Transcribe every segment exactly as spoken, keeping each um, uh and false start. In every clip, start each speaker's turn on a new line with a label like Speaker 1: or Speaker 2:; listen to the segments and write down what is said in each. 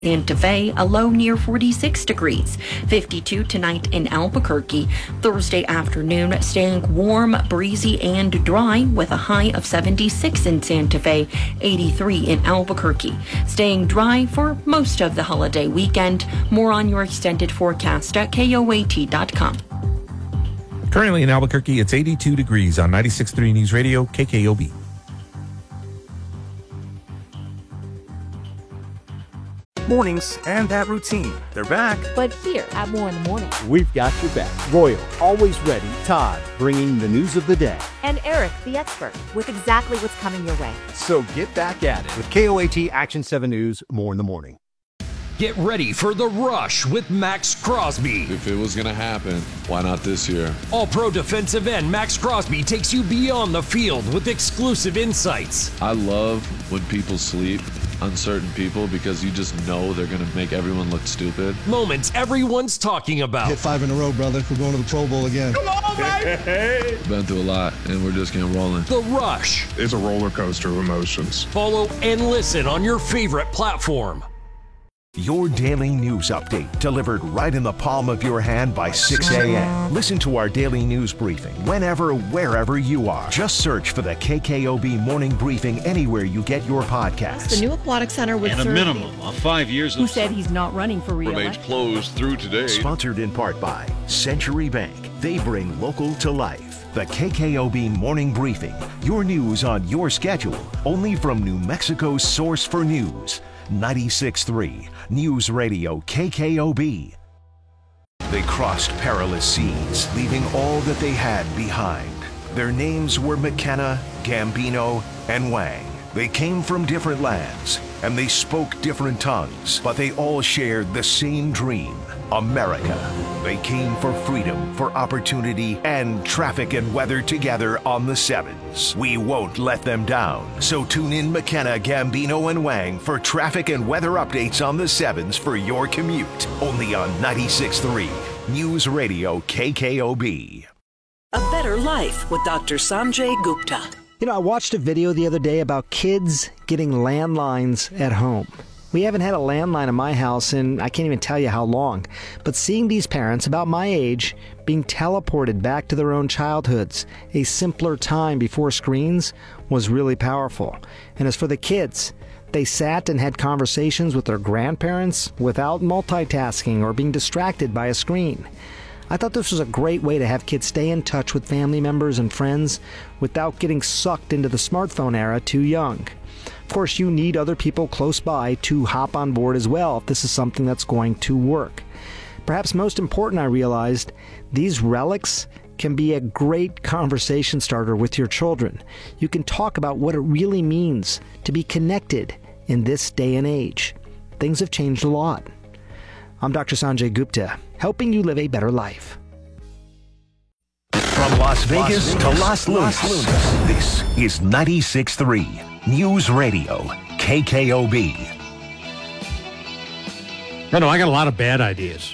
Speaker 1: Santa Fe, a low near forty-six degrees. fifty-two tonight in Albuquerque. Thursday afternoon, staying warm, breezy, and dry with a high of seventy-six in Santa Fe, eighty-three in Albuquerque. Staying dry for most of the holiday weekend. More on your extended forecast at K O A T dot com.
Speaker 2: Currently in Albuquerque, it's eighty-two degrees on ninety-six point three News Radio, K K O B.
Speaker 3: Mornings and that routine. They're back.
Speaker 4: But here at More in the Morning,
Speaker 5: we've got your back. Royal, always ready. Todd, bringing the news of the day.
Speaker 4: And Eric, the expert, with exactly what's coming your way.
Speaker 5: So get back at it with K O A T Action seven News, More in the Morning.
Speaker 6: Get ready for The Rush with Max Crosby.
Speaker 7: If it was going to happen, why not this year?
Speaker 6: All-pro defensive end Max Crosby takes you beyond the field with exclusive insights.
Speaker 7: I love when people sleep on certain people because you just know they're going to make everyone look stupid.
Speaker 6: Moments everyone's talking about.
Speaker 8: Hit five in a row, brother. We're going to the Pro Bowl again.
Speaker 7: Come on, baby! Been through a lot, and we're just getting rolling.
Speaker 6: The Rush.
Speaker 9: It's a roller coaster of emotions.
Speaker 6: Follow and listen on your favorite platform.
Speaker 10: Your daily news update delivered right in the palm of your hand by six a.m. Listen to our daily news briefing whenever, wherever you are. Just search for the K K O B Morning Briefing anywhere you get your podcasts.
Speaker 11: The new Aquatic Center with
Speaker 12: and a minimum of five years
Speaker 11: who
Speaker 12: of
Speaker 11: said he's not running for re-election.
Speaker 12: Remains closed through today.
Speaker 10: Sponsored in part by Century Bank. They bring local to life. The K K O B Morning Briefing. Your news on your schedule. Only from New Mexico's source for news. ninety-six point three News Radio K K O B. They crossed perilous seas, leaving all that they had behind. Their names were McKenna, Gambino, and Wang. They came from different lands, and they spoke different tongues, but they all shared the same dream, America. They came for freedom, for opportunity, and traffic and weather together on the sevens. We won't let them down. So tune in McKenna, Gambino, and Wang for traffic and weather updates on the sevens for your commute. Only on ninety-six point three News Radio K K O B.
Speaker 13: A Better Life with Doctor Sanjay Gupta.
Speaker 14: You know, I watched a video the other day about kids getting landlines at home. We haven't had a landline in my house in I can't even tell you how long. But seeing these parents about my age being teleported back to their own childhoods, a simpler time before screens, was really powerful. And as for the kids, they sat and had conversations with their grandparents without multitasking or being distracted by a screen. I thought this was a great way to have kids stay in touch with family members and friends without getting sucked into the smartphone era too young. Of course, you need other people close by to hop on board as well if this is something that's going to work. Perhaps most important, I realized, these relics can be a great conversation starter with your children. You can talk about what it really means to be connected in this day and age. Things have changed a lot. I'm Doctor Sanjay Gupta, helping you live a better life.
Speaker 10: From Las Vegas, Las Vegas to Las Lunas, Las Lunas, this is ninety-six point three News Radio, K K O B.
Speaker 15: I know, I got a lot of bad ideas.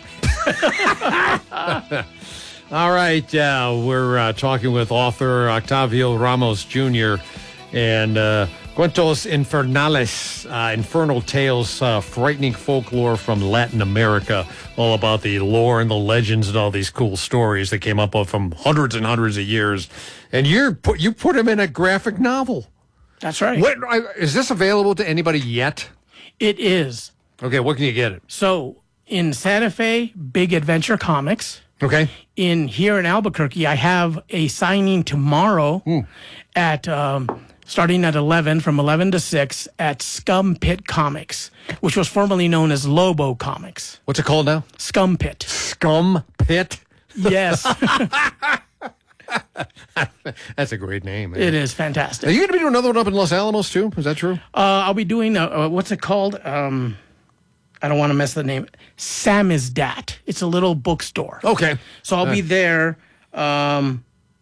Speaker 15: All right, uh, we're uh, talking with author Octavio Ramos Junior and uh, Cuentos Infernales, uh, Infernal Tales, uh, frightening folklore from Latin America, all about the lore and the legends and all these cool stories that came up from hundreds and hundreds of years. And you're put, you put them in a graphic novel.
Speaker 16: That's right.
Speaker 15: What, is this available to anybody yet?
Speaker 16: It is.
Speaker 15: Okay, what can you get it?
Speaker 16: So, in Santa Fe, Big Adventure Comics.
Speaker 15: Okay.
Speaker 16: In here in Albuquerque, I have a signing tomorrow mm. at... Um, starting at eleven, from eleven to six, at Scum Pit Comics, which was formerly known as Lobo Comics.
Speaker 15: What's it called now?
Speaker 16: Scum Pit.
Speaker 15: Scum Pit?
Speaker 16: Yes.
Speaker 15: That's a great name, man.
Speaker 16: It is fantastic.
Speaker 15: Are you going to be doing another one up in Los Alamos, too? Is that true?
Speaker 16: Uh, I'll be doing, a, uh, what's it called? Um, I don't want to mess the name. Samizdat. It's a little bookstore.
Speaker 15: Okay.
Speaker 16: So I'll uh, be there um,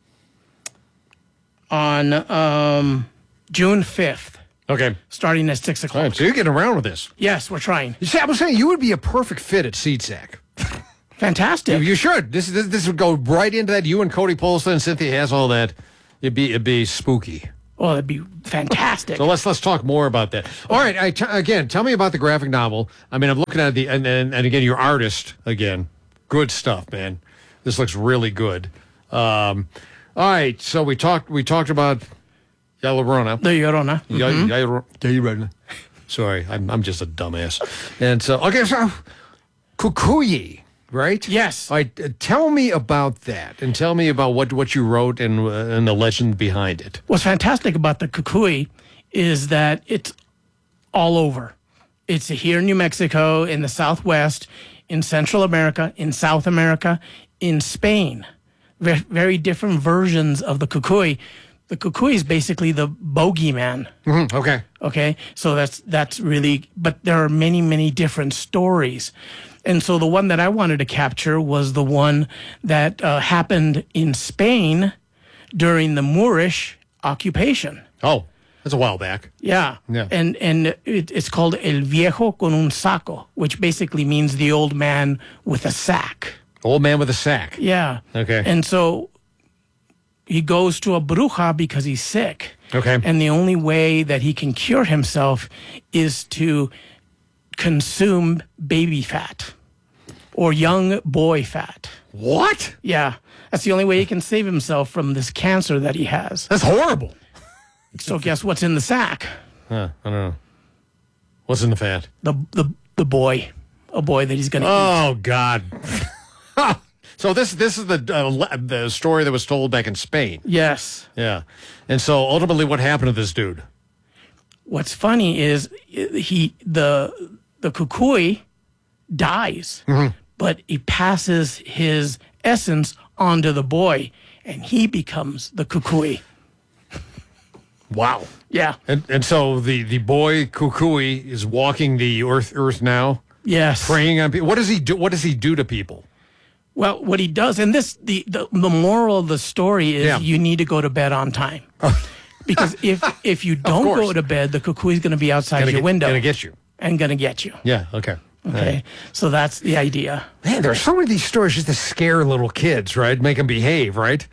Speaker 16: on... Um, June fifth.
Speaker 15: Okay.
Speaker 16: Starting at six o'clock.
Speaker 15: All right, so you're getting around with this.
Speaker 16: Yes, we're trying.
Speaker 15: You see, I was saying you would be a perfect fit at SeedSack.
Speaker 16: Fantastic.
Speaker 15: You, you should. This, this this would go right into that. You and Cody Polston and Cynthia has all that. It'd be, it'd be spooky.
Speaker 16: Oh, that'd be fantastic.
Speaker 15: So let's let's talk more about that. All right, I t- again, tell me about the graphic novel. I mean, I'm looking at the and and, and again, your artist again, good stuff, man. This looks really good. Um, all right, so we talked we talked about La Llorona.
Speaker 16: The Llorona.
Speaker 15: Ya-
Speaker 16: Mhm.
Speaker 15: Ya- Ya Llorona. Sorry, I'm I'm just a dumbass. And so okay, so Cucuy, right?
Speaker 16: Yes.
Speaker 15: All right, uh, tell me about that, and tell me about what, what you wrote and uh, and the legend behind it.
Speaker 16: What's fantastic about the Cucuy is that it's all over. It's here in New Mexico, in the Southwest, in Central America, in South America, in Spain. Very, very different versions of the Cucuy. The Cucuy is basically the bogeyman.
Speaker 15: Mm-hmm. Okay.
Speaker 16: Okay. So that's that's really, but there are many, many different stories. And so the one that I wanted to capture was the one that uh, happened in Spain during the Moorish occupation.
Speaker 15: Oh, that's a while back.
Speaker 16: Yeah.
Speaker 15: Yeah.
Speaker 16: And and it, it's called El Viejo con un saco, which basically means the old man with a sack.
Speaker 15: Old man with a sack.
Speaker 16: Yeah.
Speaker 15: Okay.
Speaker 16: And so he goes to a bruja because he's sick.
Speaker 15: Okay.
Speaker 16: And the only way that he can cure himself is to consume baby fat or young boy fat.
Speaker 15: What?
Speaker 16: Yeah. That's the only way he can save himself from this cancer that he has.
Speaker 15: That's horrible.
Speaker 16: So guess what's in the sack?
Speaker 15: Huh, I don't know. What's in the fat?
Speaker 16: The the the boy. A boy that he's going to eat.
Speaker 15: Oh, God. So this this is the uh, le- the story that was told back in Spain.
Speaker 16: Yes.
Speaker 15: Yeah. And so ultimately what happened to this dude?
Speaker 16: What's funny is he the the Cucuy dies,
Speaker 15: Mm-hmm.
Speaker 16: but he passes his essence onto the boy, and he becomes the Cucuy.
Speaker 15: Wow.
Speaker 16: Yeah.
Speaker 15: And and so the, the boy Cucuy is walking the earth earth now,
Speaker 16: Yes.
Speaker 15: preying on people. What does he do? What does he do to people?
Speaker 16: Well, what he does, and this the the, the moral of the story is
Speaker 15: Yeah.
Speaker 16: you need to go to bed on time. Because if if you don't
Speaker 15: course.
Speaker 16: go to bed, the Cucuy is going to be outside
Speaker 15: Gonna
Speaker 16: your
Speaker 15: get-
Speaker 16: window.
Speaker 15: gonna get you.
Speaker 16: And going to get you.
Speaker 15: Yeah. Okay.
Speaker 16: Okay. So that's the idea.
Speaker 15: Man, there are so many of these stories just to scare little kids, right? Make them behave, right?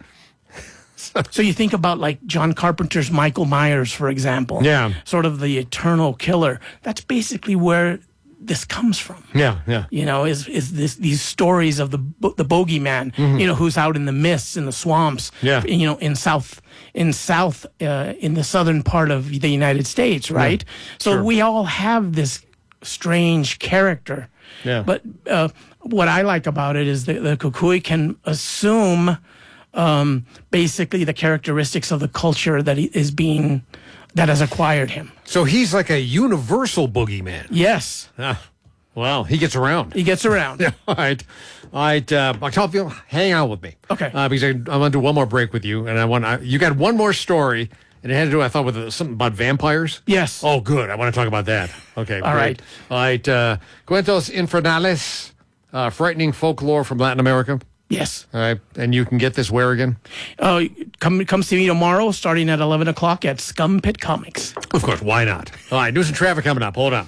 Speaker 16: So you think about like John Carpenter's Michael Myers, for example.
Speaker 15: Yeah.
Speaker 16: Sort of the eternal killer. That's basically where this comes from.
Speaker 15: Yeah. Yeah.
Speaker 16: You know, is is this these stories of the bo- the bogeyman, you know, who's out in the mists, in the swamps,
Speaker 15: Mm-hmm. Yeah.
Speaker 16: you know, in south in south uh, in the southern part of the United States, right? So
Speaker 15: Sure.
Speaker 16: we all have this strange character.
Speaker 15: Yeah.
Speaker 16: But uh, what I like about it is that the Cucuy can assume um, basically the characteristics of the culture that he is being that has acquired him.
Speaker 15: So he's like a universal boogeyman.
Speaker 16: Yes.
Speaker 15: Ah, wow, he gets around.
Speaker 16: He gets around.
Speaker 15: Yeah, all right. All right, uh, Octavio, hang out with me.
Speaker 16: Okay.
Speaker 15: Uh, because I, I'm going to do one more break with you, and I want I, you got one more story, and it had to do, I thought, with uh, something about vampires.
Speaker 16: Yes.
Speaker 15: Oh, good. I want to talk about that. Okay,
Speaker 16: All
Speaker 15: great.
Speaker 16: right.
Speaker 15: All right, uh, Cuentos Infernales, uh, frightening folklore from Latin America.
Speaker 16: Yes.
Speaker 15: All right, and you can get this where again?
Speaker 16: Uh, come come see me tomorrow, starting at eleven o'clock at Scum Pit Comics.
Speaker 15: Of course, why not? All right, news and traffic coming up. Hold on.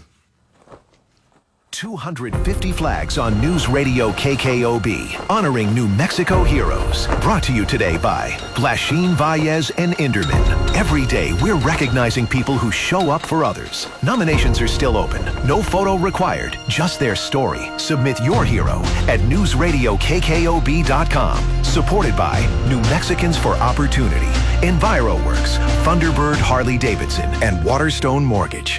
Speaker 10: two hundred fifty flags on News Radio K K O B, honoring New Mexico heroes. Brought to you today by Blashin, Valles, and Inderman. Every day, we're recognizing people who show up for others. Nominations are still open. No photo required, just their story. Submit your hero at news radio k k o b dot com. Supported by New Mexicans for Opportunity, EnviroWorks, Thunderbird Harley Davidson, and Waterstone Mortgage.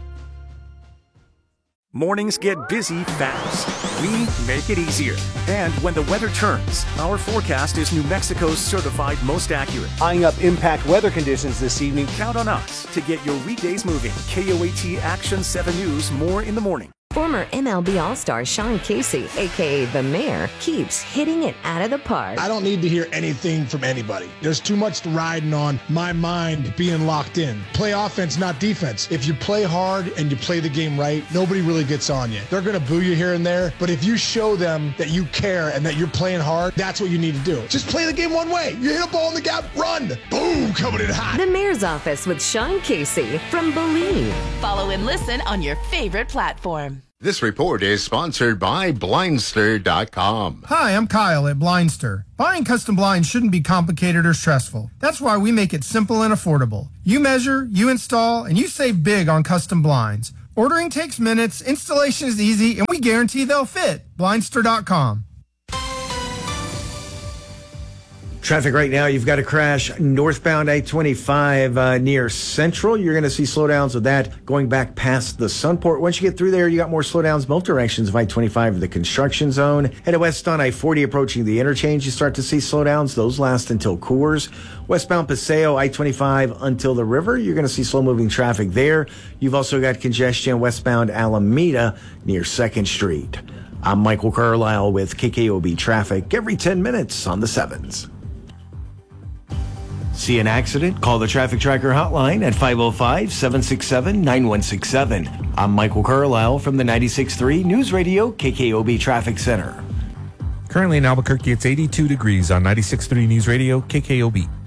Speaker 3: Mornings get busy fast. We make it easier. And when the weather turns, our forecast is New Mexico's certified most accurate.
Speaker 5: Eyeing up impact weather conditions this evening.
Speaker 3: Count on us to get your weekdays moving. K O A T Action seven News, more in the morning.
Speaker 17: Former M L B All-Star Sean Casey, a k a. The Mayor, keeps hitting it out of the park.
Speaker 8: I don't need to hear anything from anybody. There's too much riding on my mind being locked in. Play offense, not defense. If you play hard and you play the game right, nobody really gets on you. They're going to boo you here and there, but if you show them that you care and that you're playing hard, that's what you need to do. Just play the game one way. You hit a ball in the gap, run. Boom, coming in hot.
Speaker 17: The Mayor's Office with Sean Casey from Believe.
Speaker 18: Follow and listen on your favorite platform. This report is sponsored by Blindster dot com.
Speaker 19: Hi, I'm Kyle at Blindster. Buying custom blinds shouldn't be complicated or stressful. That's why we make it simple and affordable. You measure, you install, and you save big on custom blinds. Ordering takes minutes, installation is easy, and we guarantee they'll fit. Blindster dot com.
Speaker 20: Traffic right now, you've got a crash northbound I twenty-five uh, near Central. You're going to see slowdowns with that going back past the Sunport. Once you get through there, you got more slowdowns both directions of I twenty-five, the construction zone. Headed west on I forty approaching the interchange, you start to see slowdowns. Those last until Coors. Westbound Paseo, I twenty-five until the river. You're going to see slow-moving traffic there. You've also got congestion westbound Alameda near second Street. I'm Michael Carlisle with K K O B Traffic every ten minutes on the sevens. See an accident? Call the Traffic Tracker hotline at five oh five, seven six seven, nine one six seven. I'm Michael Carlisle from the ninety-six point three News Radio K K O B Traffic Center.
Speaker 2: Currently in Albuquerque, it's eighty-two degrees on ninety-six point three News Radio K K O B.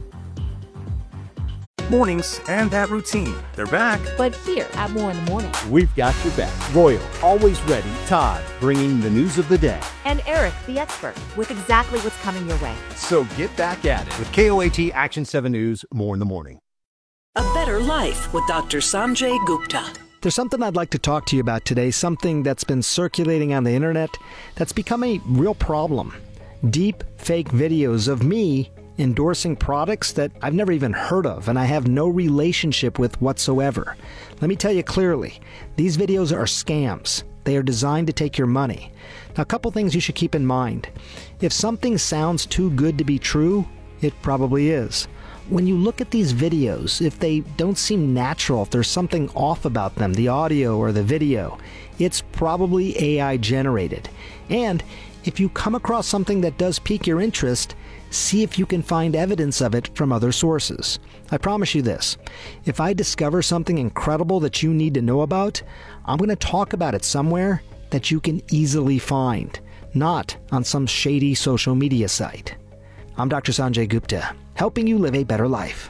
Speaker 3: Mornings and that routine. They're back.
Speaker 4: But here at More in the Morning.
Speaker 5: We've got your back. Royal, always ready. Todd, bringing the news of the day.
Speaker 4: And Eric, the expert, with exactly what's coming your way.
Speaker 5: So get back at it with K O A T Action seven News, More in the Morning.
Speaker 13: A Better Life with Doctor Sanjay Gupta.
Speaker 14: There's something I'd like to talk to you about today, something that's been circulating on the internet that's become a real problem. Deep fake videos of me endorsing products that I've never even heard of and I have no relationship with whatsoever. Let me tell you clearly, these videos are scams. They are designed to take your money. Now, a couple things you should keep in mind. If something sounds too good to be true, it probably is. When you look at these videos, if they don't seem natural, if there's something off about them, the audio or the video, it's probably A I generated. And if you come across something that does pique your interest, see if you can find evidence of it from other sources. I promise you this, if I discover something incredible that you need to know about, I'm going to talk about it somewhere that you can easily find, not on some shady social media site. I'm Doctor Sanjay Gupta, helping you live a better life.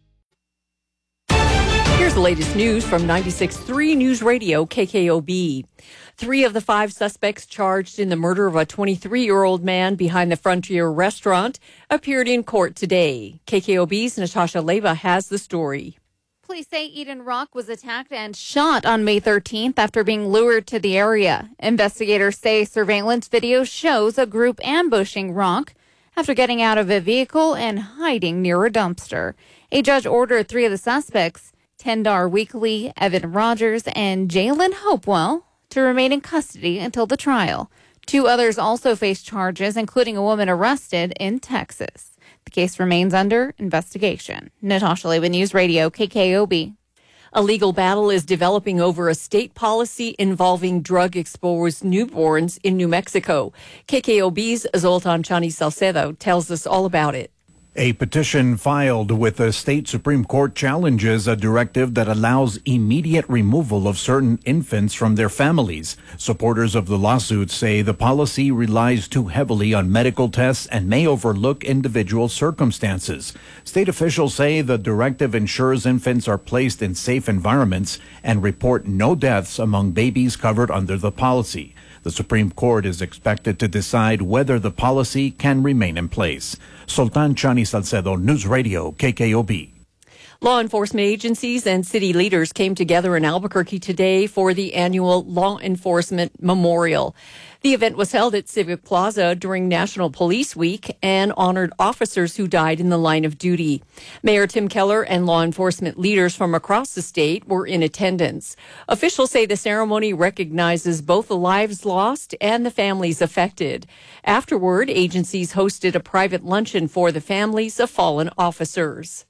Speaker 11: Here's the latest news from ninety-six point three News Radio K K O B. Three of the five suspects charged in the murder of a twenty-three-year-old man behind the Frontier restaurant appeared in court today. K K O B's Natasha Leva has the story.
Speaker 21: Police say Eden Rock was attacked and shot on May thirteenth after being lured to the area. Investigators say surveillance video shows a group ambushing Rock after getting out of a vehicle and hiding near a dumpster. A judge ordered three of the suspects, Tendar Weekly, Evan Rogers, and Jalen Hopewell, to remain in custody until the trial. Two others also face charges, including a woman arrested in Texas. The case remains under investigation. Natasha Leva, News Radio, K K O B.
Speaker 11: A legal battle is developing over a state policy involving drug-exposed newborns in New Mexico. K K O B's Zoltan Chani Salcedo tells us all about it.
Speaker 22: A petition filed with the state Supreme Court challenges a directive that allows immediate removal of certain infants from their families. Supporters of the lawsuit say the policy relies too heavily on medical tests and may overlook individual circumstances. State officials say the directive ensures infants are placed in safe environments and report no deaths among babies covered under the policy. The Supreme Court is expected to decide whether the policy can remain in place. Sultan Chani Salcedo, News Radio, K K O B.
Speaker 11: Law enforcement agencies and city leaders came together in Albuquerque today for the annual Law Enforcement Memorial. The event was held at Civic Plaza during National Police Week and honored officers who died in the line of duty. Mayor Tim Keller and law enforcement leaders from across the state were in attendance. Officials say the ceremony recognizes both the lives lost and the families affected. Afterward, agencies hosted a private luncheon for the families of fallen officers.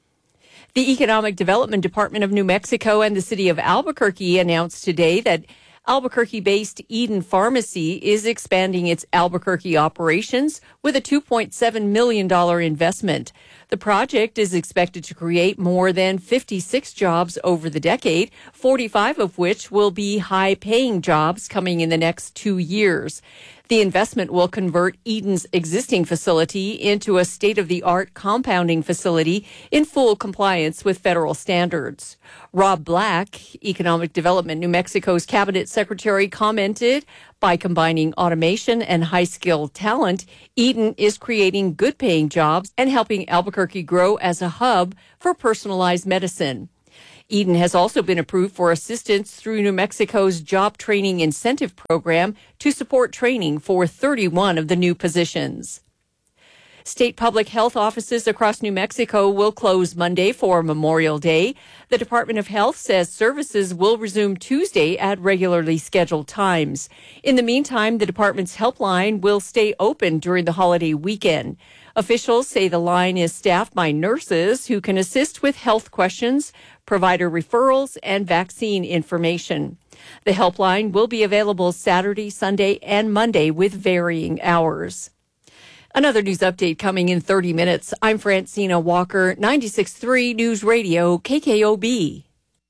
Speaker 11: The Economic Development Department of New Mexico and the city of Albuquerque announced today that Albuquerque-based Eden Pharmacy is expanding its Albuquerque operations with a two point seven million dollars investment. The project is expected to create more than fifty-six jobs over the decade, forty-five of which will be high-paying jobs coming in the next two years. The investment will convert Eden's existing facility into a state-of-the-art compounding facility in full compliance with federal standards. Rob Black, Economic Development New Mexico's cabinet secretary, commented, by combining automation and high-skilled talent, Eden is creating good-paying jobs and helping Albuquerque grow as a hub for personalized medicine. Eden has also been approved for assistance through New Mexico's Job Training Incentive Program to support training for thirty-one of the new positions. State public health offices across New Mexico will close Monday for Memorial Day. The Department of Health says services will resume Tuesday at regularly scheduled times. In the meantime, the department's helpline will stay open during the holiday weekend. Officials say the line is staffed by nurses who can assist with health questions, provider referrals, and vaccine information. The helpline will be available Saturday, Sunday, and Monday with varying hours. Another news update coming in thirty minutes. I'm Francina Walker, ninety-six point three News Radio, K K O B.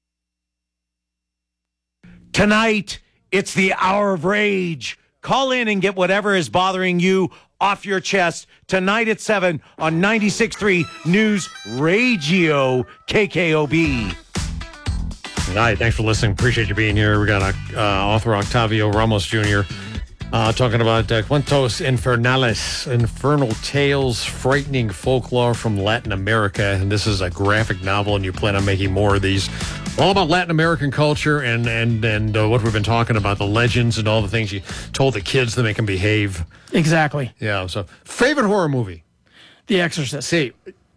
Speaker 1: Tonight, it's the Hour of Rage. Call in and get whatever is bothering you off your chest tonight at seven on ninety-six point three News Radio, K K O B.
Speaker 15: All right, thanks for listening. Appreciate you being here. We got uh, author Octavio Ramos Junior Uh, talking about uh, Cuentos Infernales, Infernal Tales, Frightening Folklore from Latin America. And this is a graphic novel, and you plan on making more of these. All about Latin American culture and, and, and uh, what we've been talking about, the legends and all the things you told the kids to make them behave.
Speaker 16: Exactly.
Speaker 15: Yeah, so favorite horror movie?
Speaker 16: The Exorcist.
Speaker 15: See,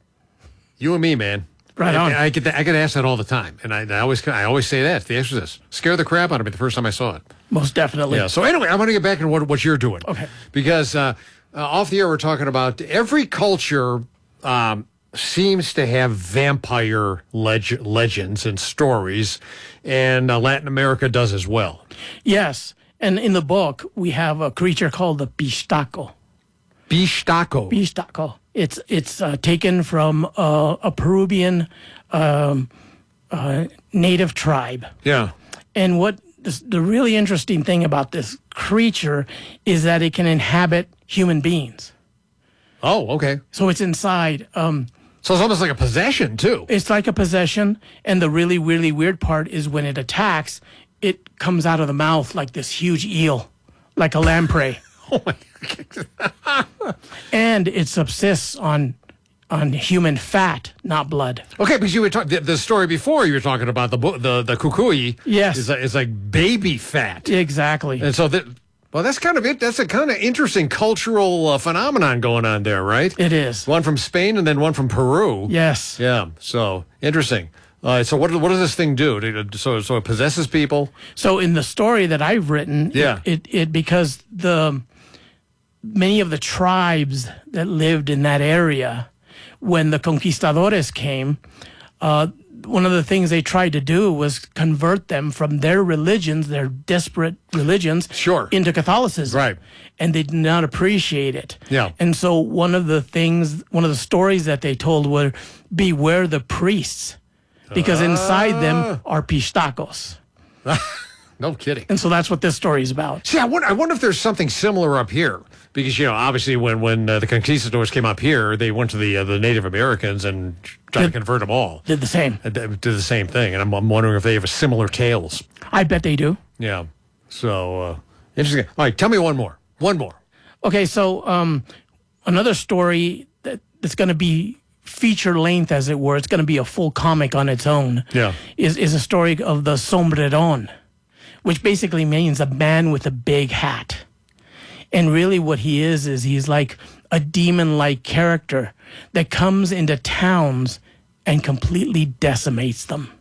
Speaker 15: you and me, man.
Speaker 16: Right on.
Speaker 15: I, I get that, I get asked that all the time, and I, I always I always say that The Exorcist scared the crap out of me the first time I saw it.
Speaker 16: Most definitely.
Speaker 15: Yeah. So anyway, I want to get back into what what you're doing.
Speaker 16: Okay.
Speaker 15: Because uh, uh, off the air, we're talking about every culture um, seems to have vampire leg- legends and stories, and uh, Latin America does as well.
Speaker 16: Yes, and in the book we have a creature called the Pistaco.
Speaker 15: Pistaco.
Speaker 16: Pistaco. It's it's uh, taken from uh, a Peruvian um, uh, native tribe.
Speaker 15: Yeah.
Speaker 16: And what this, the really interesting thing about this creature is that it can inhabit human beings.
Speaker 15: Oh, okay.
Speaker 16: So it's inside. Um,
Speaker 15: so it's almost like a possession, too.
Speaker 16: It's like a possession. And the really, really weird part is when it attacks, it comes out of the mouth like this huge eel, like a lamprey.
Speaker 15: Oh, my
Speaker 16: God. And it subsists on on human fat, not blood.
Speaker 15: Okay, because you were talking the, the story before you were talking about the the the kukui.
Speaker 16: Yes,
Speaker 15: is is like baby fat.
Speaker 16: Exactly.
Speaker 15: And so that well, that's kind of it. That's a kind of interesting cultural uh, phenomenon going on there, right?
Speaker 16: It is.
Speaker 15: One from Spain and then one from Peru.
Speaker 16: Yes.
Speaker 15: Yeah. So interesting. Uh, so what what does this thing do? So so it possesses people.
Speaker 16: So in the story that I've written,
Speaker 15: yeah,
Speaker 16: it it, it because the many of the tribes that lived in that area, when the conquistadores came, uh, one of the things they tried to do was convert them from their religions, their disparate religions,
Speaker 15: sure,
Speaker 16: into Catholicism.
Speaker 15: Right.
Speaker 16: And they did not appreciate it.
Speaker 15: Yeah.
Speaker 16: And so one of the things, one of the stories that they told were, beware the priests, because inside
Speaker 15: uh.
Speaker 16: them are pistacos.
Speaker 15: No kidding.
Speaker 16: And so that's what this story is about.
Speaker 15: See, I wonder, I wonder if there's something similar up here. Because, you know, obviously when, when uh, the conquistadors came up here, they went to the uh, the Native Americans and tried
Speaker 16: did,
Speaker 15: to convert them all.
Speaker 16: Did the same.
Speaker 15: Uh, did the same thing. And I'm, I'm wondering if they have similar tales.
Speaker 16: I bet they do.
Speaker 15: Yeah. So, uh, interesting. All right, tell me one more. One more.
Speaker 16: Okay, so um, another story that, that's going to be feature length, as it were, it's going to be a full comic on its own,
Speaker 15: yeah,
Speaker 16: is, is a story of the Sombreron, which basically means a man with a big hat. And really what he is, is he's like a demon-like character that comes into towns and completely decimates them.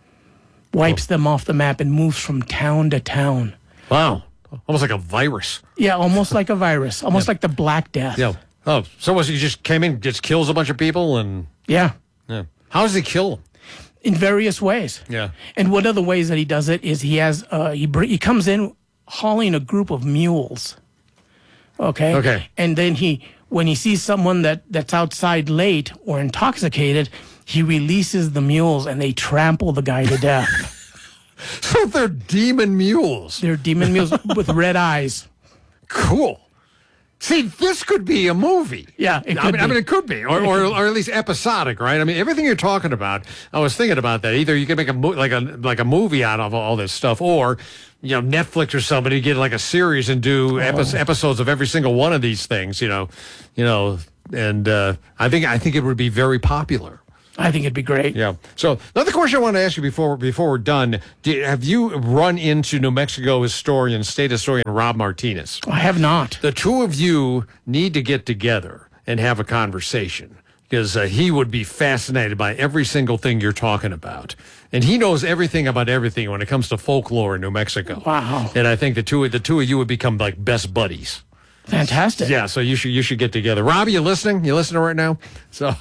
Speaker 16: Wipes them off the map and moves from town to town.
Speaker 15: Wow. Almost like a virus.
Speaker 16: Yeah, almost like a virus. Almost yeah. like the Black Death.
Speaker 15: Yeah. Oh, so was he just came in, just kills a bunch of people and...
Speaker 16: Yeah.
Speaker 15: Yeah. How does he kill them?
Speaker 16: In various ways.
Speaker 15: Yeah.
Speaker 16: And one of the ways that he does it is he has, uh, he, he comes in hauling a group of mules. Okay.
Speaker 15: Okay.
Speaker 16: And then he, when he sees someone that, that's outside late or intoxicated, he releases the mules and they trample the guy to death.
Speaker 15: So they're demon mules.
Speaker 16: They're demon mules with red eyes.
Speaker 15: Cool. See, this could be a movie.
Speaker 16: Yeah, it
Speaker 15: I
Speaker 16: could
Speaker 15: mean, I
Speaker 16: be.
Speaker 15: mean, it could be, or, or or at least episodic, right? I mean, everything you're talking about. I was thinking about that. Either you can make a mo- like a like a movie out of all this stuff, or you know, Netflix or somebody get like a series and do epi- episodes of every single one of these things. You know, you know, and uh, I think I think it would be very popular.
Speaker 16: I think it'd be great.
Speaker 15: Yeah. So another question I want to ask you before before we're done: do, have you run into New Mexico historian, state historian Rob Martinez?
Speaker 16: I have not.
Speaker 15: The two of you need to get together and have a conversation because uh, he would be fascinated by every single thing you're talking about, and he knows everything about everything when it comes to folklore in New Mexico.
Speaker 16: Wow.
Speaker 15: And I think the two the two of you would become like best buddies.
Speaker 16: Fantastic.
Speaker 15: Yeah. So you should you should get together. Robbie, you listening? You listening right now? So.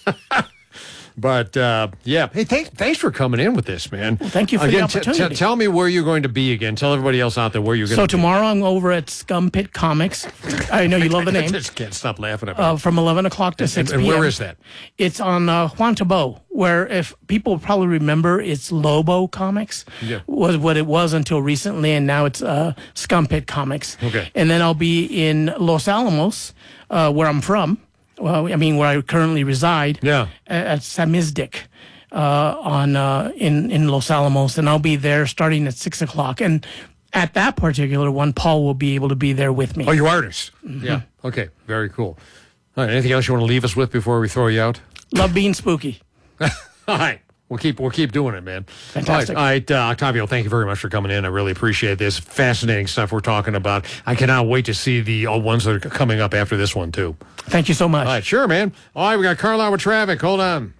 Speaker 15: But, uh, yeah. Hey, thanks, thanks for coming in with this, man.
Speaker 16: Well, thank you for
Speaker 15: again,
Speaker 16: the opportunity.
Speaker 15: T- t- tell me where you're going to be again. Tell everybody else out there where you're going
Speaker 16: So
Speaker 15: to be.
Speaker 16: tomorrow I'm over at Scum Pit Comics. I know you love the
Speaker 15: I
Speaker 16: name.
Speaker 15: just can't stop laughing at it.
Speaker 16: Uh, from eleven o'clock to
Speaker 15: And-
Speaker 16: six
Speaker 15: and
Speaker 16: p.m.
Speaker 15: where is that?
Speaker 16: It's on uh, Juan Tabo, where if people probably remember, it's Lobo Comics.
Speaker 15: Yeah.
Speaker 16: Was what it was until recently, and now it's uh, Scum Pit Comics.
Speaker 15: Okay.
Speaker 16: And then I'll be in Los Alamos, uh, where I'm from. Well, I mean, where I currently reside.
Speaker 15: Yeah.
Speaker 16: At, at Samizdik. Uh, on uh, in in Los Alamos, and I'll be there starting at six o'clock. And at that particular one, Paul will be able to be there with me.
Speaker 15: Oh, you artist.
Speaker 16: Mm-hmm.
Speaker 15: Yeah. Okay. Very cool. All right. Anything else you want to leave us with before we throw you out?
Speaker 16: Love being spooky.
Speaker 15: All right. We'll keep we'll keep doing it, man.
Speaker 16: Fantastic.
Speaker 15: All right, all right uh, Octavio, thank you very much for coming in. I really appreciate this. Fascinating stuff we're talking about. I cannot wait to see the uh, ones that are coming up after this one, too.
Speaker 16: Thank you so much.
Speaker 15: All right. Sure, man. All right. We got Carlisle with traffic. Hold on.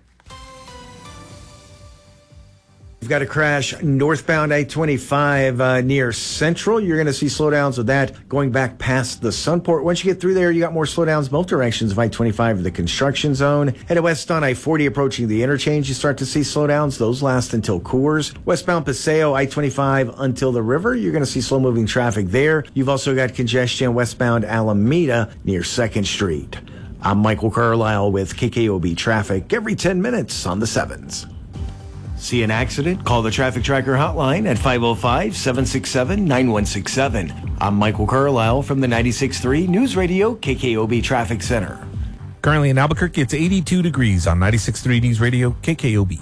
Speaker 20: You've got a crash northbound I twenty-five uh, near Central. You're going to see slowdowns with that going back past the Sunport. Once you get through there, you got more slowdowns both directions of I twenty-five in the construction zone. Headed west on I forty approaching the interchange, you start to see slowdowns. Those last until Coors. Westbound Paseo, I twenty-five until the river. You're going to see slow-moving traffic there. You've also got congestion westbound Alameda near second Street. I'm Michael Carlisle with K K O B Traffic every ten minutes on the sevens. See an accident? Call the Traffic Tracker hotline at five oh five, seven six seven, nine one six seven. I'm Michael Carlisle from the ninety-six point three News Radio K K O B Traffic Center.
Speaker 2: Currently in Albuquerque, it's eighty-two degrees on ninety-six point three News Radio K K O B.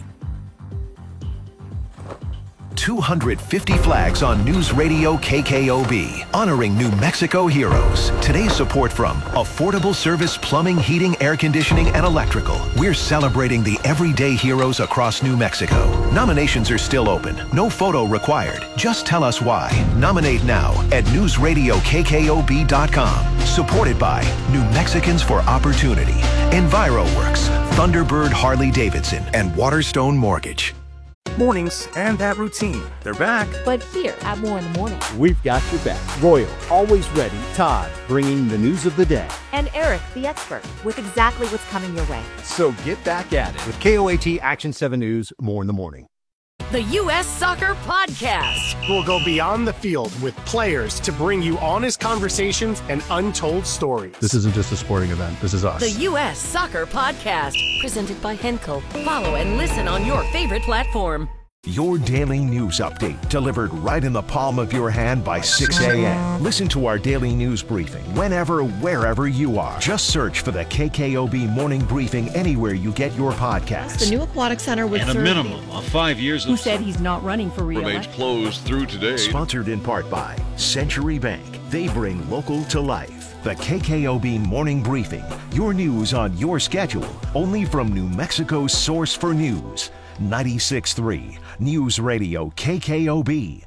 Speaker 10: two hundred fifty flags on News Radio K K O B, honoring New Mexico heroes. Today's support from Affordable Service Plumbing, Heating, Air Conditioning, and Electrical. We're celebrating the everyday heroes across New Mexico. Nominations are still open. No photo required. Just tell us why. Nominate now at news radio k k o b dot com. Supported by New Mexicans for Opportunity, EnviroWorks, Thunderbird Harley Davidson, and Waterstone Mortgage.
Speaker 3: Mornings and that routine. They're back.
Speaker 4: But here at More in the Morning.
Speaker 5: We've got your back. Royal, always ready. Todd, bringing the news of the day.
Speaker 4: And Eric, the expert, with exactly what's coming your way.
Speaker 5: So get back at it with K O A T Action seven News, More in the Morning.
Speaker 13: The U S Soccer Podcast.
Speaker 7: We'll go beyond the field with players to bring you honest conversations and untold stories.
Speaker 9: This isn't just a sporting event. This is us.
Speaker 13: The U S Soccer Podcast. Presented by Henkel. Follow and listen on your favorite platform.
Speaker 10: Your daily news update delivered right in the palm of your hand by six a.m. Listen to our daily news briefing whenever, wherever you are. Just search for the K K O B Morning Briefing anywhere you get your podcasts.
Speaker 23: The new aquatic center with
Speaker 12: And a minimum of five years
Speaker 23: who
Speaker 12: of
Speaker 23: said he's not running for
Speaker 12: remains
Speaker 23: re-election.
Speaker 12: closed through today.
Speaker 10: Sponsored in part by Century Bank. They bring local to life. The K K O B Morning Briefing. Your news on your schedule. Only from New Mexico's source for news. ninety-six point three News Radio K K O B.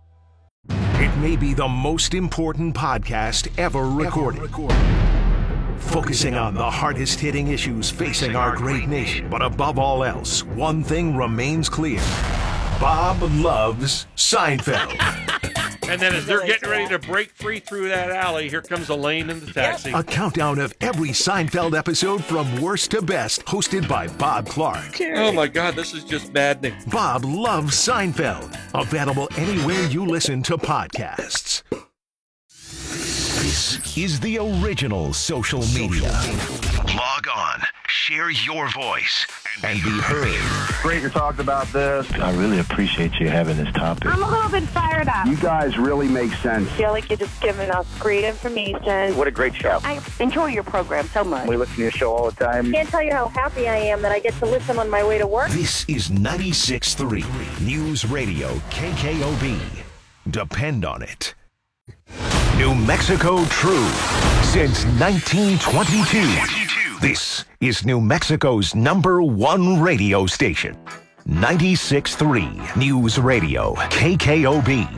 Speaker 10: It may be the most important podcast ever recorded. Ever recorded. Focusing on the hardest hitting issues facing our great nation. But above all else, one thing remains clear. Bob loves Seinfeld.
Speaker 24: And then as they're getting ready to break free through that alley, here comes Elaine in the taxi.
Speaker 10: A countdown of every Seinfeld episode from worst to best, hosted by Bob Clark.
Speaker 24: Oh my God, this is just maddening.
Speaker 10: Bob loves Seinfeld. Available anywhere you listen to podcasts. This is the original social media. Log on, share your voice, and be heard.
Speaker 6: Great you talked about this. I really appreciate you having this topic.
Speaker 8: I'm a little bit fired up.
Speaker 6: You guys really make sense.
Speaker 8: I feel like you're just giving us great information.
Speaker 6: What a great show.
Speaker 8: I enjoy your program so much.
Speaker 6: We listen to your show all the time.
Speaker 8: Can't tell you how happy I am that I get to listen on my way to work.
Speaker 10: This is ninety-six point three News Radio K K O B. Depend on it. New Mexico True since nineteen twenty-two. This is New Mexico's number one radio station. ninety-six point three News Radio K K O B.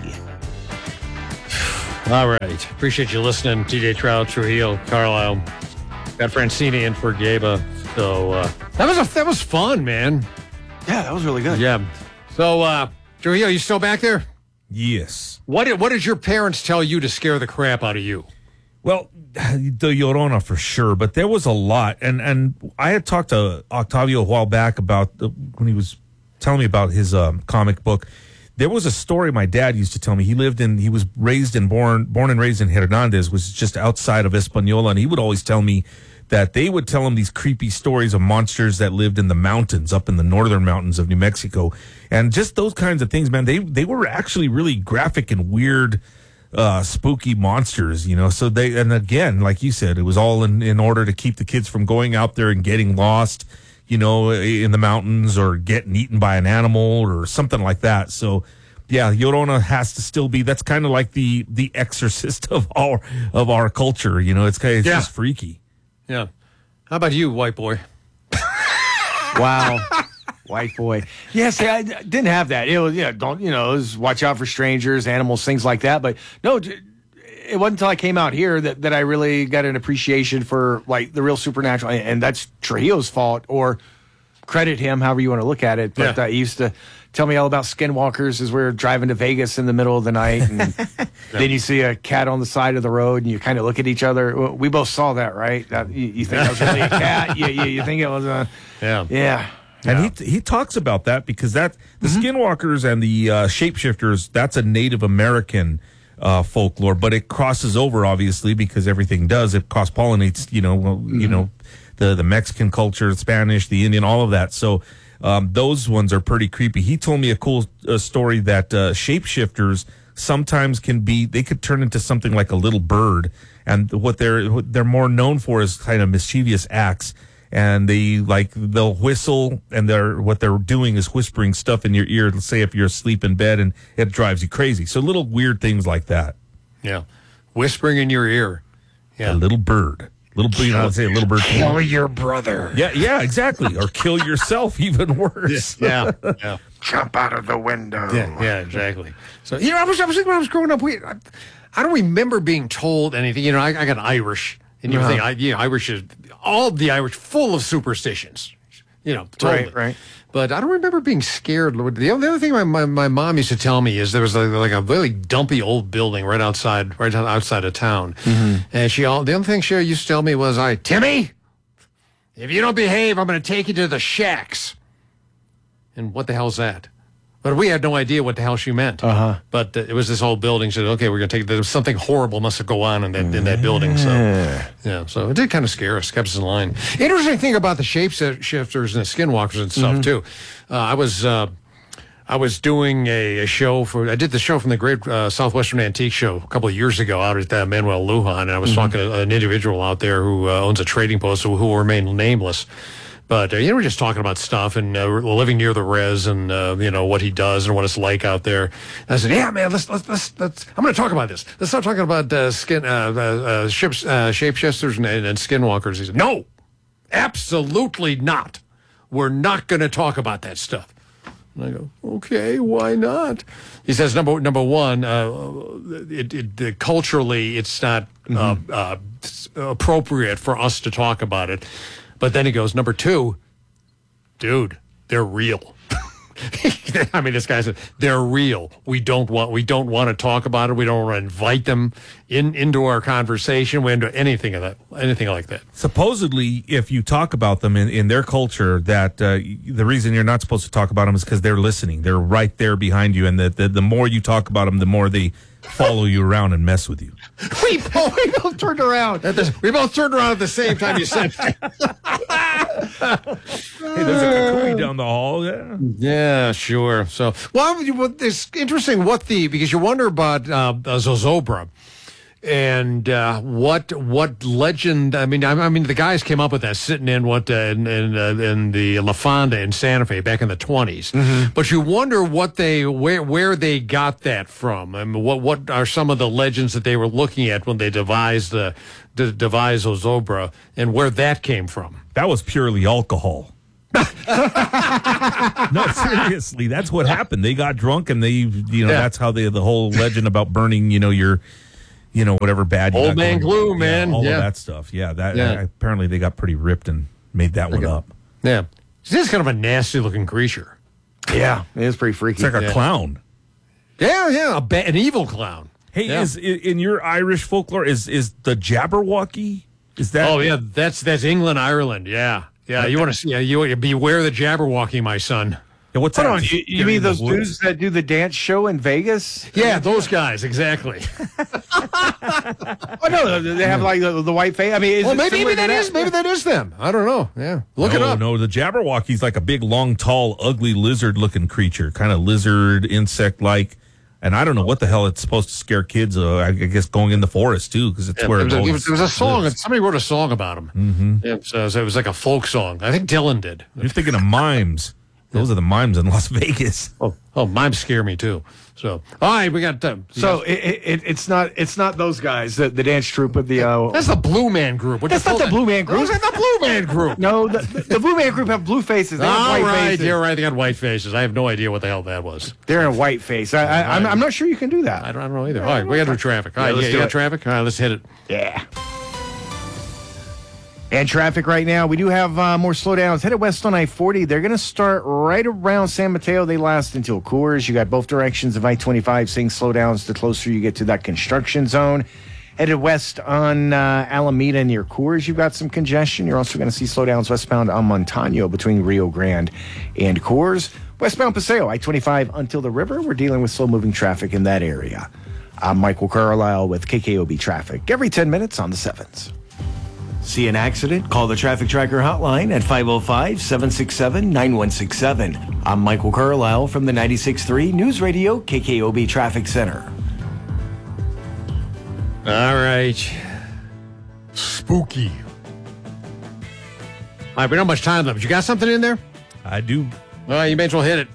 Speaker 15: All right. Appreciate you listening. T J Trout, Trujillo, Carlisle. Got Francini in for Gaba. So uh, that was a, that was fun, man.
Speaker 20: Yeah, that was really good.
Speaker 15: Yeah. So, uh, Trujillo, you still back there?
Speaker 2: Yes.
Speaker 15: What did, what did your parents tell you to scare the crap out of you?
Speaker 2: Well, the Llorona for sure, but there was a lot. And and I had talked to Octavio a while back about the, when he was telling me about his um, comic book. There was a story my dad used to tell me. He lived in, he was raised and born, born and raised in Hernandez, which is just outside of Española. And he would always tell me that they would tell him these creepy stories of monsters that lived in the mountains, up in the northern mountains of New Mexico. And just those kinds of things, man, they, they were actually really graphic and weird, uh, spooky monsters, you know? So they, and again, like you said, it was all in, in order to keep the kids from going out there and getting lost, you know, in the mountains or getting eaten by an animal or something like that. So, yeah, Llorona has to still be, that's kind of like the, the exorcist of our, of our culture, you know? It's kind of, it's
Speaker 15: Yeah.
Speaker 2: just freaky.
Speaker 15: Yeah. How about you, white boy?
Speaker 20: Wow. White boy. Yeah, see, I d- didn't have that. It was, yeah, don't, you know, it was watch out for strangers, animals, things like that. But no, d- it wasn't until I came out here that, that I really got an appreciation for, like, the real supernatural. And, and that's Trujillo's fault, or credit him, however you want to look at it. But
Speaker 15: Yeah.
Speaker 20: uh, he used to tell me all about skinwalkers as we were driving to Vegas in the middle of the night. And then you see a cat on the side of the road and you kind of look at each other. Well, we both saw that, right? That, you, you think that was really a cat? Yeah, yeah, you think it was a...
Speaker 15: Yeah.
Speaker 20: Yeah.
Speaker 2: And he he talks about that because that the skinwalkers and the uh, shapeshifters, that's a Native American uh, folklore, but it crosses over obviously because everything does. It cross pollinates, you know, well, you know, the the Mexican culture, Spanish, the Indian, all of that. So um, those ones are pretty creepy. He told me a cool uh, story that uh, shapeshifters sometimes can be, they could turn into something like a little bird, and what they're what they're more known for is kind of mischievous acts. And they like they'll whistle, and they're what they're doing is whispering stuff in your ear. Let's say if you're asleep in bed, and it drives you crazy. So little weird things like that.
Speaker 15: Yeah. Whispering in your ear. Yeah.
Speaker 2: A little bird, little you know, let's say a little bird.
Speaker 15: Kill your brother.
Speaker 2: Yeah, yeah, exactly. Or kill yourself, even worse.
Speaker 15: Yeah. Yeah.
Speaker 6: Jump out of the window.
Speaker 15: Yeah, yeah, exactly. So, you know, I was, I was thinking when I was growing up, we, I, I don't remember being told anything. You know, I, I got Irish, and you
Speaker 20: Uh-huh.
Speaker 15: think, I, you know, Irish is, all the Irish, full of superstitions. You know, totally.
Speaker 20: Right, right.
Speaker 15: But I don't remember being scared. The other, the other thing my, my, my mom used to tell me is there was like, like a really dumpy old building right outside, right outside of town. And she, all the other thing she used to tell me was, "I, Timmy, if you don't behave, I'm going to take you to the shacks." And what the hell's that? But we had no idea what the hell she meant.
Speaker 20: Uh-huh.
Speaker 15: But uh, it was this whole building. Said, okay, we're going to take, there was something horrible must have go on in that, in that building. So, yeah, so it did kind of scare us, kept us in line. Interesting thing about the shapeshifters and the skinwalkers and stuff,
Speaker 20: Mhm.
Speaker 15: too. Uh, I was, uh, I was doing a, a show for, I did the show from the Great uh, Southwestern Antique Show a couple of years ago out at uh, Manuel Lujan, and I was
Speaker 20: Mhm.
Speaker 15: talking to an individual out there who uh, owns a trading post who, who will remain nameless. But, uh, you know, we're just talking about stuff and uh, we're living near the res and, uh, you know, what he does and what it's like out there. And I said, yeah, man, let's, let's, let's, let's I'm going to talk about this. Let's start talking about uh, skin, uh, uh, uh, ships, uh, shapeshifters and, and, and skinwalkers. He said, no, absolutely not. We're not going to talk about that stuff. And I go, okay, why not? He says, number number one, uh, it, it, it, culturally, it's not uh, uh, appropriate for us to talk about it. But then he goes, number two, dude, they're real. I mean, this guy said, they're real. We don't want we don't want to talk about it. We don't want to invite them in into our conversation. We into anything of that, anything like that.
Speaker 2: Supposedly, if you talk about them in, in their culture, that uh, the reason you're not supposed to talk about them is because they're listening. They're right there behind you, and the, the the more you talk about them, the more they follow you around and mess with you.
Speaker 14: We both, we both turned around. At the, we both turned around at the same time you said that.
Speaker 2: Hey, there's a kukui down the hall. Yeah,
Speaker 14: yeah, sure. So, well, it's interesting what the because you wonder about uh, Zozobra and uh, what what legend. I mean, I, I mean, the guys came up with that sitting in what uh, in in, uh, in the La Fonda in Santa Fe back in the twenties. Mm-hmm. But you wonder what they where where they got that from. I mean, what what are some of the legends that they were looking at when they devised the de- devised Zozobra and where that came from?
Speaker 2: That was purely alcohol. No, seriously, that's what happened. They got drunk and they, you know, yeah. that's how they the whole legend about burning, you know, your. You know, whatever bad you
Speaker 14: Old
Speaker 2: got
Speaker 14: man
Speaker 2: going,
Speaker 14: glue,
Speaker 2: yeah,
Speaker 14: man.
Speaker 2: all
Speaker 14: yeah.
Speaker 2: of that stuff. Yeah, that
Speaker 14: yeah.
Speaker 2: Uh, apparently they got pretty ripped and made that one up.
Speaker 14: Yeah. This is kind of a nasty looking creature.
Speaker 20: Yeah, it is pretty freaky.
Speaker 2: It's like a
Speaker 14: yeah.
Speaker 2: clown.
Speaker 14: Yeah, yeah, a ba- an evil clown.
Speaker 2: Hey,
Speaker 14: yeah.
Speaker 2: is in your Irish folklore is is the Jabberwocky? Is that?
Speaker 14: Oh yeah, that's that's England, Ireland. Yeah, yeah. You want to see? Yeah, you beware the Jabberwocky, my son.
Speaker 2: Yeah, what's
Speaker 20: Hold
Speaker 2: that?
Speaker 20: on, you, you mean those dudes that do the dance show in Vegas?
Speaker 14: Yeah, those guys, exactly.
Speaker 20: Oh no, they have like the, the white face. I mean, is
Speaker 14: well,
Speaker 20: it
Speaker 14: maybe, maybe that
Speaker 20: that
Speaker 14: is maybe that is them. I don't know. Yeah, look
Speaker 2: no,
Speaker 14: it up.
Speaker 2: No, the Jabberwocky's like a big, long, tall, ugly lizard-looking creature, kind of lizard, insect-like. And I don't know what the hell it's supposed to scare kids. Uh, I guess going in the forest too, because it's
Speaker 14: yeah,
Speaker 2: where
Speaker 14: it was,
Speaker 2: it
Speaker 14: a, it was, it was a song.
Speaker 2: lives.
Speaker 14: Somebody wrote a song about him.
Speaker 2: Mm-hmm.
Speaker 14: Yeah, so, so it was like a folk song. I think Dylan did.
Speaker 2: You're thinking of mimes. Those are the mimes in Las Vegas.
Speaker 14: Oh, oh, mimes scare me too. So, all right, we got. Uh,
Speaker 20: so it, it, it's not it's not those guys, the, the dance troupe with the. Uh,
Speaker 14: that's the Blue Man Group. What
Speaker 20: that's not the that? Blue Man Group.
Speaker 14: That's the Blue Man Group.
Speaker 20: No, the, the Blue Man Group have blue faces. They have
Speaker 14: all
Speaker 20: white
Speaker 14: right,
Speaker 20: faces.
Speaker 14: you're right. They got white faces. I have no idea what the hell that was.
Speaker 20: They're in a white face. I, I, I'm, I'm not sure you can do that.
Speaker 14: I don't, I don't know either. All right, we got to do traffic. All right, yeah, yeah, you got traffic. All right, let's hit it.
Speaker 20: Yeah. And traffic right now, we do have uh, more slowdowns. Headed west on I forty. They're going to start right around San Mateo. They last until Coors. You got both directions of I twenty-five seeing slowdowns the closer you get to that construction zone. Headed west on uh, Alameda near Coors, you've got some congestion. You're also going to see slowdowns westbound on Montano between Rio Grande and Coors. Westbound Paseo, I twenty-five until the river. We're dealing with slow-moving traffic in that area. I'm Michael Carlisle with K K O B Traffic. Every ten minutes on the sevens. See an accident? Call the Traffic Tracker hotline at five oh five, seven six seven, nine one six seven. I'm Michael Carlisle from the ninety-six point three News Radio K K O B Traffic Center.
Speaker 14: All right. Spooky. All right, we don't have much time left. You got something in there?
Speaker 2: I do.
Speaker 14: All right, you may as well hit it.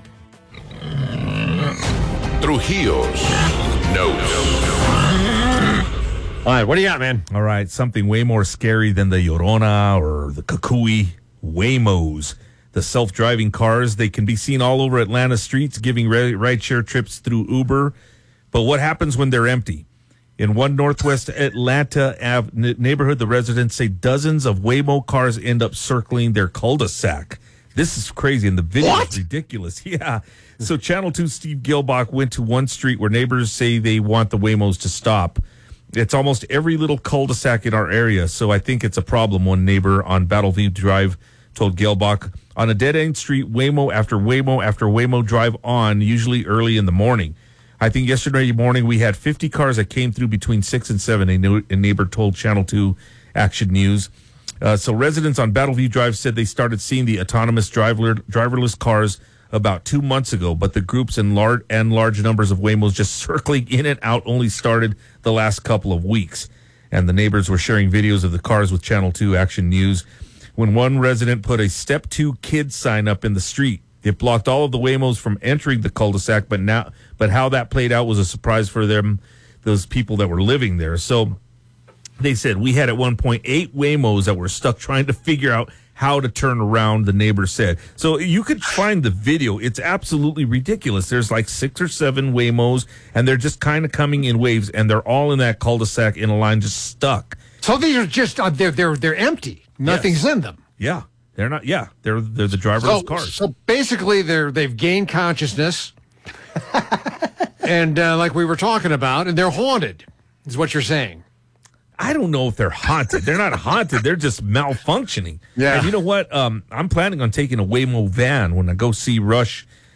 Speaker 12: Trujillo's Notes.
Speaker 14: All right, what do you got, man?
Speaker 2: All right, something way more scary than the Llorona or the Kukui. Waymos. The self-driving cars, they can be seen all over Atlanta streets giving rideshare trips through Uber. But what happens when they're empty? In one Northwest Atlanta Ave neighborhood, the residents say dozens of Waymo cars end up circling their cul-de-sac. This is crazy, and the video what? is ridiculous. Yeah. So Channel two Steve Gilbach went to one street where neighbors say they want the Waymos to stop. It's almost every little cul-de-sac in our area, so I think it's a problem, one neighbor on Battleview Drive told Gilbach. On a dead-end street, Waymo after Waymo after Waymo drive on, usually early in the morning. I think yesterday morning we had fifty cars that came through between six and seven, a, no- a neighbor told Channel two Action News. Uh, so residents on Battleview Drive said they started seeing the autonomous driver- driverless cars about two months ago, but the groups and large and large numbers of Waymos just circling in and out only started the last couple of weeks. And the neighbors were sharing videos of the cars with Channel two Action News. When one resident put a Step two Kids sign up in the street, it blocked all of the Waymos from entering the cul-de-sac, but now, but how that played out was a surprise for them, those people that were living there. So they said we had at one point eight Waymos that were stuck trying to figure out how to turn around, the neighbor said. So you could find the video. It's absolutely ridiculous. There's like six or seven Waymos, and they're just kind of coming in waves, and they're all in that cul-de-sac in a line just stuck.
Speaker 14: So these are just, uh, they're, they're, they're empty. Nothing's
Speaker 2: yes.
Speaker 14: in them.
Speaker 2: Yeah. They're not, yeah. They're they're the driverless
Speaker 14: so,
Speaker 2: cars.
Speaker 14: So basically, they're, they've gained consciousness, and uh, like we were talking about, and they're haunted, is what you're saying.
Speaker 2: I don't know if they're haunted. They're not haunted. They're just malfunctioning.
Speaker 14: Yeah.
Speaker 2: And you know what? Um, I'm planning on taking a Waymo van when I go see Rush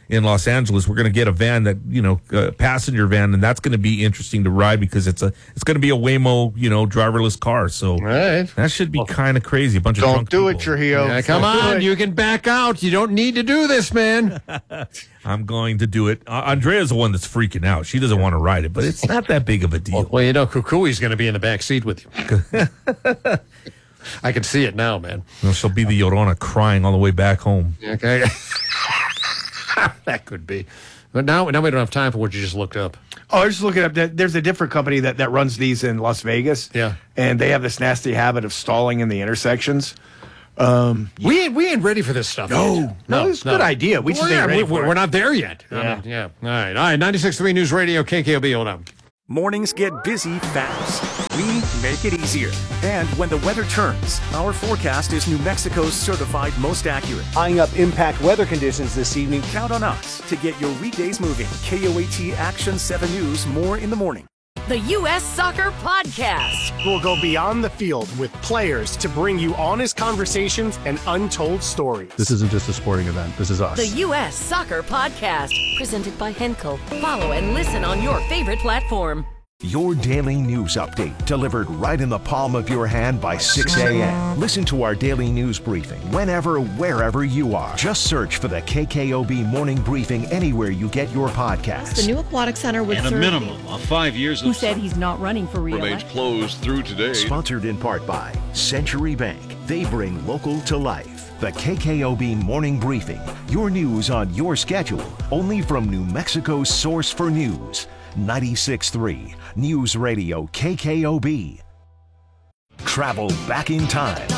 Speaker 2: in Los Angeles. We're going to get a van that, you know, a passenger van, and that's going to be interesting to ride because it's a it's going to be a Waymo, you know, driverless car. So
Speaker 15: right.
Speaker 2: that should be kind of crazy. A bunch of
Speaker 17: Don't
Speaker 2: drunk
Speaker 17: do
Speaker 2: people.
Speaker 17: it, Trujillo.
Speaker 15: Yeah, come
Speaker 17: Don't do
Speaker 15: on,
Speaker 17: it.
Speaker 15: you can back out. You don't need to do this, man.
Speaker 2: I'm going to do it. Uh, Andrea's the one that's freaking out. She doesn't want to ride it, but it's not that big of a deal.
Speaker 15: Well, well you know, Kukui's going to be in the back seat with you. I can see it now, man.
Speaker 2: You know, she'll be the Llorona crying all the way back home.
Speaker 15: Okay. That could be. But now, now we don't have time for what you just looked up.
Speaker 20: Oh, I was just looking up. There's a different company that, that runs these in Las Vegas.
Speaker 15: Yeah.
Speaker 20: And they have this nasty habit of stalling in the intersections. Um,
Speaker 15: we ain't we ain't ready for this stuff.
Speaker 20: No,
Speaker 15: yet.
Speaker 20: no, it's a good idea. We
Speaker 15: Well,
Speaker 20: just
Speaker 15: yeah,
Speaker 20: ain't ready
Speaker 15: we-
Speaker 20: for it.
Speaker 15: we're not there yet. I
Speaker 20: Yeah.
Speaker 15: mean, yeah. All right. All right. ninety-six point three News Radio, K K O B. Hold on.
Speaker 3: Mornings get busy fast. We make it easier. And when the weather turns, our forecast is New Mexico's certified most accurate.
Speaker 5: Eyeing up impact weather conditions this evening.
Speaker 3: Count on us to get your weekdays moving. K O A T Action seven News, more in the morning.
Speaker 13: The U S Soccer Podcast.
Speaker 7: We'll go beyond the field with players to bring you honest conversations and untold stories.
Speaker 9: This isn't just a sporting event. This is us.
Speaker 13: The U S Soccer Podcast. Presented by Henkel. Follow and listen on your favorite platform.
Speaker 10: Your daily news update delivered right in the palm of your hand by six a.m. Listen to our daily news briefing whenever, wherever you are. Just search for the K K O B Morning Briefing anywhere you get your podcasts.
Speaker 23: The new Aquatic Center would
Speaker 18: And a
Speaker 23: serve
Speaker 18: minimum of five years
Speaker 23: who
Speaker 18: of
Speaker 23: said he's not running for
Speaker 12: Remains
Speaker 23: re-election.
Speaker 12: closed through today.
Speaker 10: Sponsored in part by Century Bank. They bring local to life. The K K O B Morning Briefing. Your news on your schedule. Only from New Mexico's source for news. ninety-six point three News Radio K K O B. Travel back in time.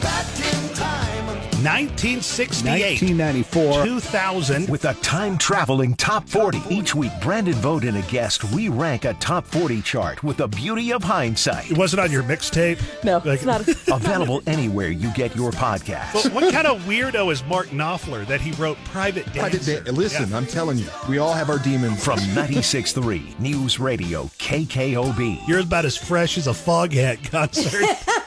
Speaker 19: nineteen sixty-eight,
Speaker 22: nineteen ninety-four,
Speaker 19: two thousand.
Speaker 10: With a time-traveling top forty. Each week, Brandon Vogt and a guest, we rank a top forty chart with the beauty of hindsight.
Speaker 19: It wasn't on your mixtape?
Speaker 23: No,
Speaker 19: Like-
Speaker 23: it's not.
Speaker 10: Available anywhere you get your podcasts.
Speaker 19: But what kind of weirdo is Mark Knopfler that he wrote Private
Speaker 17: Private
Speaker 19: Dancer?
Speaker 17: da- Listen,
Speaker 19: Yeah.
Speaker 17: I'm telling you, we all have our demons.
Speaker 10: From ninety-six point three News Radio K K O B.
Speaker 19: You're about as fresh as a Foghat concert.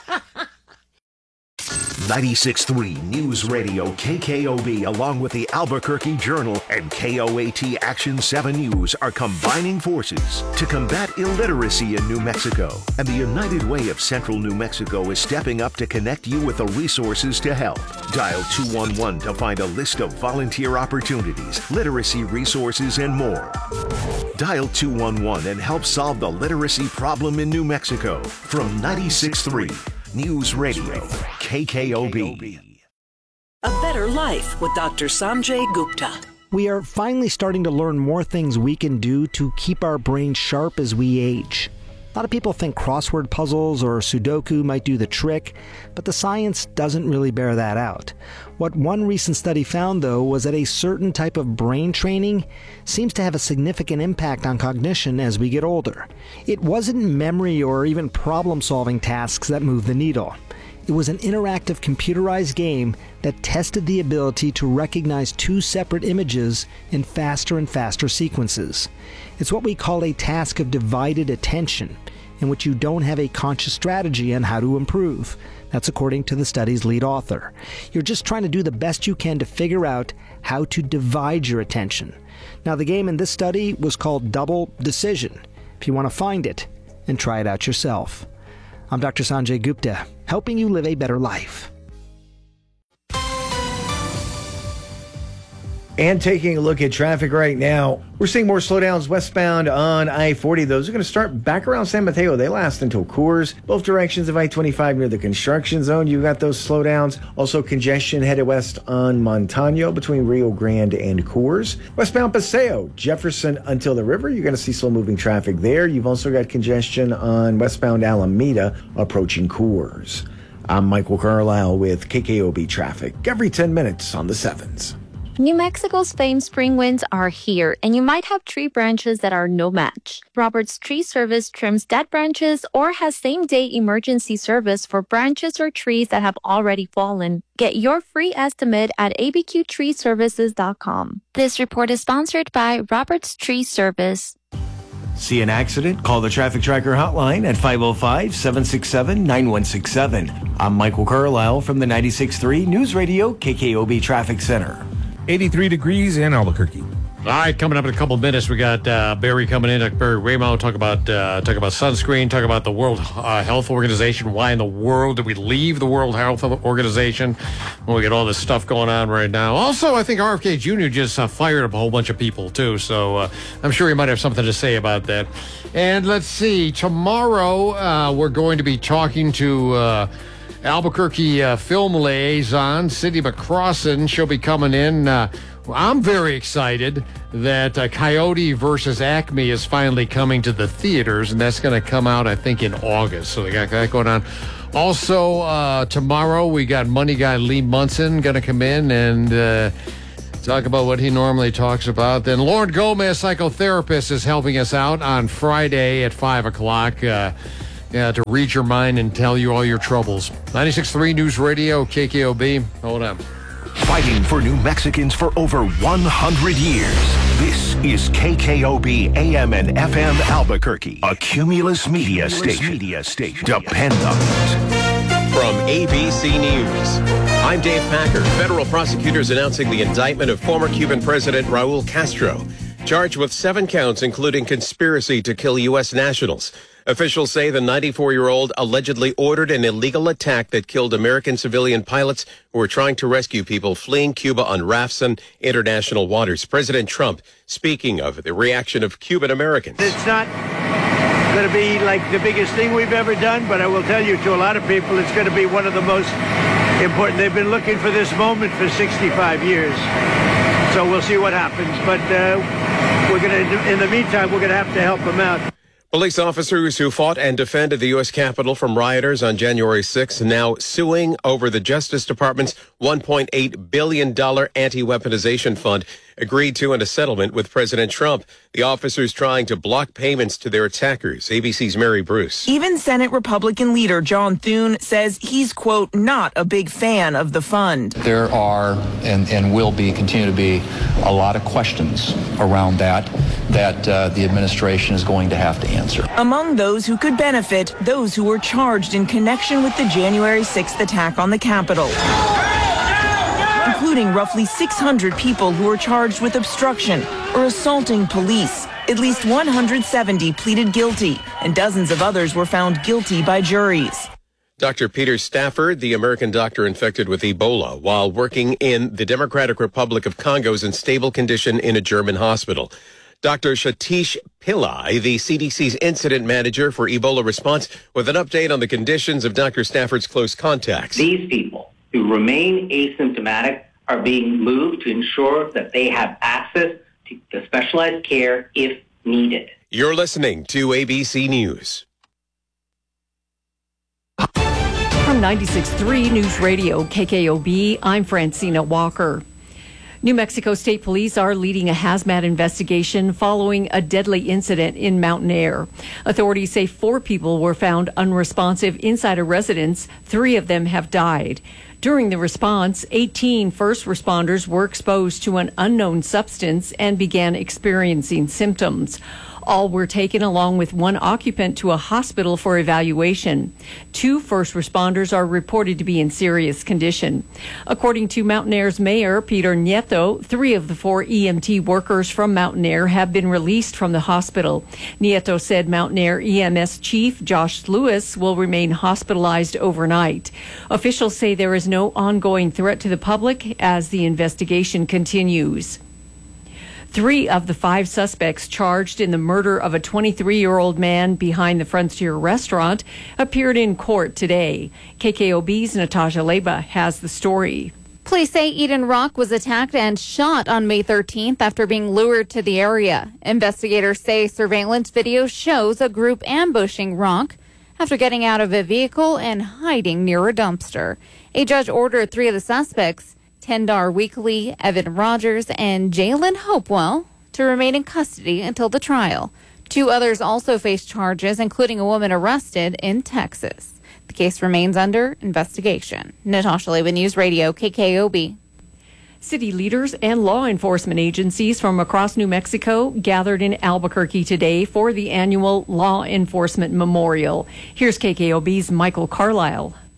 Speaker 10: ninety-six point three News Radio K K O B, along with the Albuquerque Journal and K O A T Action seven News, are combining forces to combat illiteracy in New Mexico. And the United Way of Central New Mexico is stepping up to connect you with the resources to help. Dial two one one to find a list of volunteer opportunities, literacy resources, and more. Dial two one one and help solve the literacy problem in New Mexico. From ninety-six point three News Radio K K O B.
Speaker 21: A Better Life with Doctor Sanjay Gupta.
Speaker 25: We are finally starting to learn more things we can do to keep our brains sharp as we age. A lot of people think crossword puzzles or Sudoku might do the trick, but the science doesn't really bear that out. What one recent study found, though, was that a certain type of brain training seems to have a significant impact on cognition as we get older. It wasn't memory or even problem-solving tasks that moved the needle. It was an interactive computerized game that tested the ability to recognize two separate images in faster and faster sequences. It's what we call a task of divided attention, in which you don't have a conscious strategy on how to improve. That's according to the study's lead author. You're just trying to do the best you can to figure out how to divide your attention. Now, the game in this study was called Double Decision. If you want to find it and try it out yourself. I'm Doctor Sanjay Gupta, helping you live a better life.
Speaker 20: And taking a look at traffic right now, we're seeing more slowdowns westbound on I forty. Those are going to start back around San Mateo. They last until Coors. Both directions of I twenty-five near the construction zone, you got those slowdowns. Also congestion headed west on Montano between Rio Grande and Coors. Westbound Paseo, Jefferson until the river, you're going to see slow moving traffic there. You've also got congestion on westbound Alameda approaching Coors. I'm Michael Carlisle with K K O B Traffic every ten minutes on the sevens.
Speaker 26: New Mexico's famed spring winds are here, and you might have tree branches that are no match. Roberts Tree Service trims dead branches or has same-day emergency service for branches or trees that have already fallen. Get your free estimate at a b q tree services dot com. This report is sponsored by Roberts Tree Service.
Speaker 20: See an accident? Call the Traffic Tracker hotline at five oh five, seven six seven, nine one six seven. I'm Michael Carlisle from the ninety-six point three News Radio K K O B Traffic Center.
Speaker 2: eighty-three degrees in Albuquerque.
Speaker 15: All right, coming up in a couple of minutes, we got uh, Barry coming in. Barry Ramo talk about uh, talk about sunscreen, talk about the World uh, Health Organization. Why in the world did we leave the World Health Organization? Well, we get all this stuff going on right now. Also, I think R F K Junior just uh, fired up a whole bunch of people too, so uh, I'm sure he might have something to say about that. And let's see, tomorrow uh, we're going to be talking to Uh, Albuquerque uh, film liaison, Cindy McCrossan. She'll be coming in. Uh, I'm very excited that uh, Coyote versus Acme is finally coming to the theaters, and that's going to come out, I think, in August. So we got that going on. Also, uh, tomorrow we got money guy Lee Munson going to come in and uh, talk about what he normally talks about. Then Lauren Gomez, psychotherapist, is helping us out on Friday at five o'clock. Uh, Yeah, to read your mind and tell you all your troubles. ninety-six point three News Radio, K K O B. Hold on.
Speaker 10: Fighting for New Mexicans for over one hundred years. This is K K O B A M and F M Albuquerque, a Cumulus Media Station. Media Station. Depend on it.
Speaker 1: From A B C News, I'm Dave Packer. Federal prosecutors announcing the indictment of former Cuban President Raul Castro, charged with seven counts, including conspiracy to kill U S nationals. Officials say the ninety-four-year-old allegedly ordered an illegal attack that killed American civilian pilots who were trying to rescue people fleeing Cuba on rafts in international waters. President Trump speaking of the reaction of Cuban Americans.
Speaker 4: It's not going to be like the biggest thing we've ever done, but I will tell you, to a lot of people, it's going to be one of the most important. They've been looking for this moment for sixty-five years. So we'll see what happens. But uh, we're going to, in the meantime, we're going to have to help them out.
Speaker 1: Police officers who fought and defended the U S Capitol from rioters on January sixth now suing over the Justice Department's one point eight billion dollars anti-weaponization fund agreed to in a settlement with President Trump. The officers trying to block payments to their attackers. A B C's Mary Bruce.
Speaker 11: Even Senate Republican leader John Thune says he's, quote, not a big fan of the fund.
Speaker 16: There are and, and will be, continue to be, a lot of questions around that that uh, the administration is going to have to answer.
Speaker 11: Among those who could benefit, those who were charged in connection with the January sixth attack on the Capitol, including roughly six hundred people who were charged with obstruction or assaulting police. At least one hundred seventy pleaded guilty, and dozens of others were found guilty by juries.
Speaker 1: Doctor Peter Stafford, the American doctor infected with Ebola while working in the Democratic Republic of Congo, is in stable condition in a German hospital. Doctor Satish Pillai, the C D C's incident manager for Ebola response, with an update on the conditions of Doctor Stafford's close contacts.
Speaker 18: These people who remain asymptomatic are being moved to ensure that they have access to the specialized care if needed.
Speaker 1: You're listening to A B C News.
Speaker 23: From ninety-six point three News Radio, K K O B, I'm Francina Walker. New Mexico State Police are leading a hazmat investigation following a deadly incident in Mountain Air. Authorities say four people were found unresponsive inside a residence. Three of them have died. During the response, eighteen first responders were exposed to an unknown substance and began experiencing symptoms. All were taken along with one occupant to a hospital for evaluation. Two first responders are reported to be in serious condition. According to Mountain Air's mayor, Peter Nieto, three of the four E M T workers from Mountain Air have been released from the hospital. Nieto said Mountain Air E M S chief Josh Lewis will remain hospitalized overnight. Officials say there is no ongoing threat to the public as the investigation continues. Three of the five suspects charged in the murder of a twenty-three-year-old man behind the Frontier restaurant appeared in court today. K K O B's Natasha Leba has the story.
Speaker 24: Police say Eden Rock was attacked and shot on May thirteenth after being lured to the area. Investigators say surveillance video shows a group ambushing Rock after getting out of a vehicle and hiding near a dumpster. A judge ordered three of the suspects, Tendar Weekly, Evan Rogers, and Jalen Hopewell, to remain in custody until the trial. Two others also face charges, including a woman arrested in Texas. The case remains under investigation. Natasha Leba, News Radio, K K O B.
Speaker 23: City leaders and law enforcement agencies from across New Mexico gathered in Albuquerque today for the annual Law Enforcement Memorial. Here's K K O B's Michael Carlisle.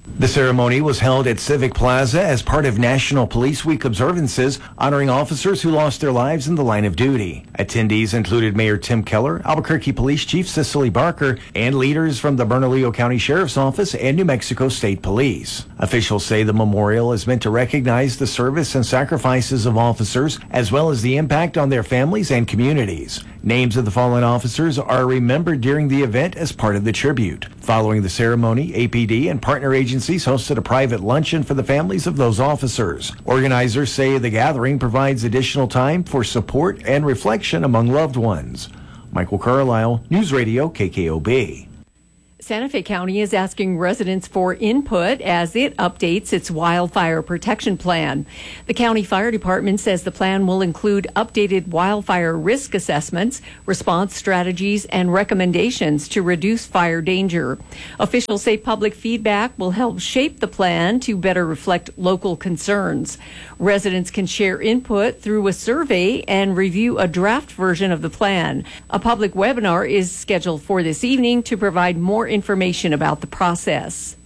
Speaker 20: The ceremony was held at Civic Plaza as part of National Police Week observances, honoring officers who lost their lives in the line of duty. Attendees included Mayor Tim Keller, Albuquerque Police Chief Cicely Barker, and leaders from the Bernalillo County Sheriff's Office and New Mexico State Police. Officials say the memorial is meant to recognize the service and sacrifices of officers, as well as the impact on their families and communities. Names of the fallen officers are remembered during the event as part of the tribute. Following the ceremony, A P D and partner agencies hosted a private luncheon for the families of those officers. Organizers say the gathering provides additional time for support and reflection among loved ones. Michael Carlisle, News Radio K K O B.
Speaker 23: Santa Fe County is asking residents for input as it updates its wildfire protection plan. The county fire department says the plan will include updated wildfire risk assessments, response strategies, and recommendations to reduce fire danger. Officials say public feedback will help shape the plan to better reflect local concerns. Residents can share input through a survey and review a draft version of the plan. A public webinar is scheduled for this evening to provide more information about the process.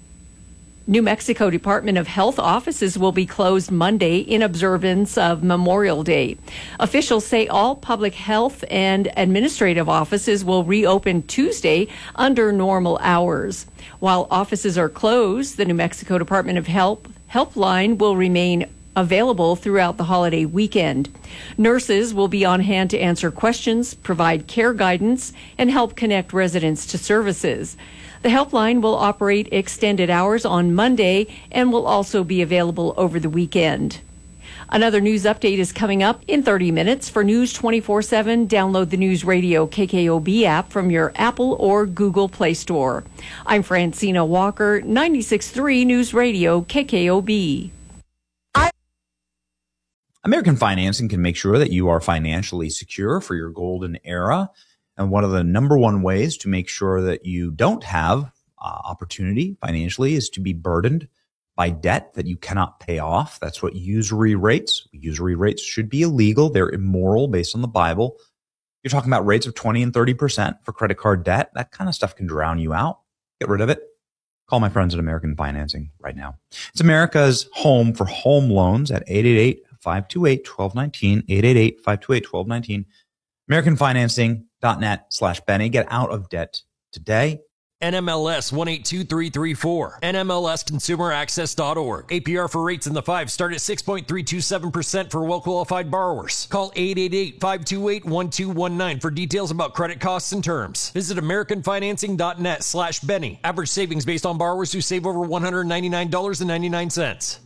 Speaker 23: New Mexico Department of Health offices will be closed Monday in observance of Memorial Day. Officials say all public health and administrative offices will reopen Tuesday under normal hours. While offices are closed, the New Mexico Department of Health helpline will remain available throughout the holiday weekend. Nurses will be on hand to answer questions, provide care guidance, and help connect residents to services. The helpline will operate extended hours on Monday and will also be available over the weekend. Another news update is coming up in thirty minutes. For News twenty-four seven, download the News Radio K K O B app from your Apple or Google Play Store. I'm Francina Walker, ninety-six point three News Radio K K O B.
Speaker 3: American Financing can make sure that you are financially secure for your golden era. And one of the number one ways to make sure that you don't have uh, opportunity financially is to be burdened by debt that you cannot pay off. That's what usury rates. Usury rates should be illegal. They're immoral based on the Bible. You're talking about rates of twenty and thirty percent for credit card debt. That kind of stuff can drown you out. Get rid of it. Call my friends at American Financing right now. It's America's home for home loans at eight eight eight, five two eight, one two one nine, eight eight eight, five two eight, one two one nine. American Financing dot net slash Benny. Get out of debt today.
Speaker 5: N M L S one eight two three three four. N M L S consumer access dot org. A P R for rates in the five start at six point three two seven percent for well-qualified borrowers. Call eight eight eight, five two eight, one two one nine for details about credit costs and terms. Visit American Financing dot net slash Benny. Average savings based on borrowers who save over one hundred ninety-nine dollars and ninety-nine cents.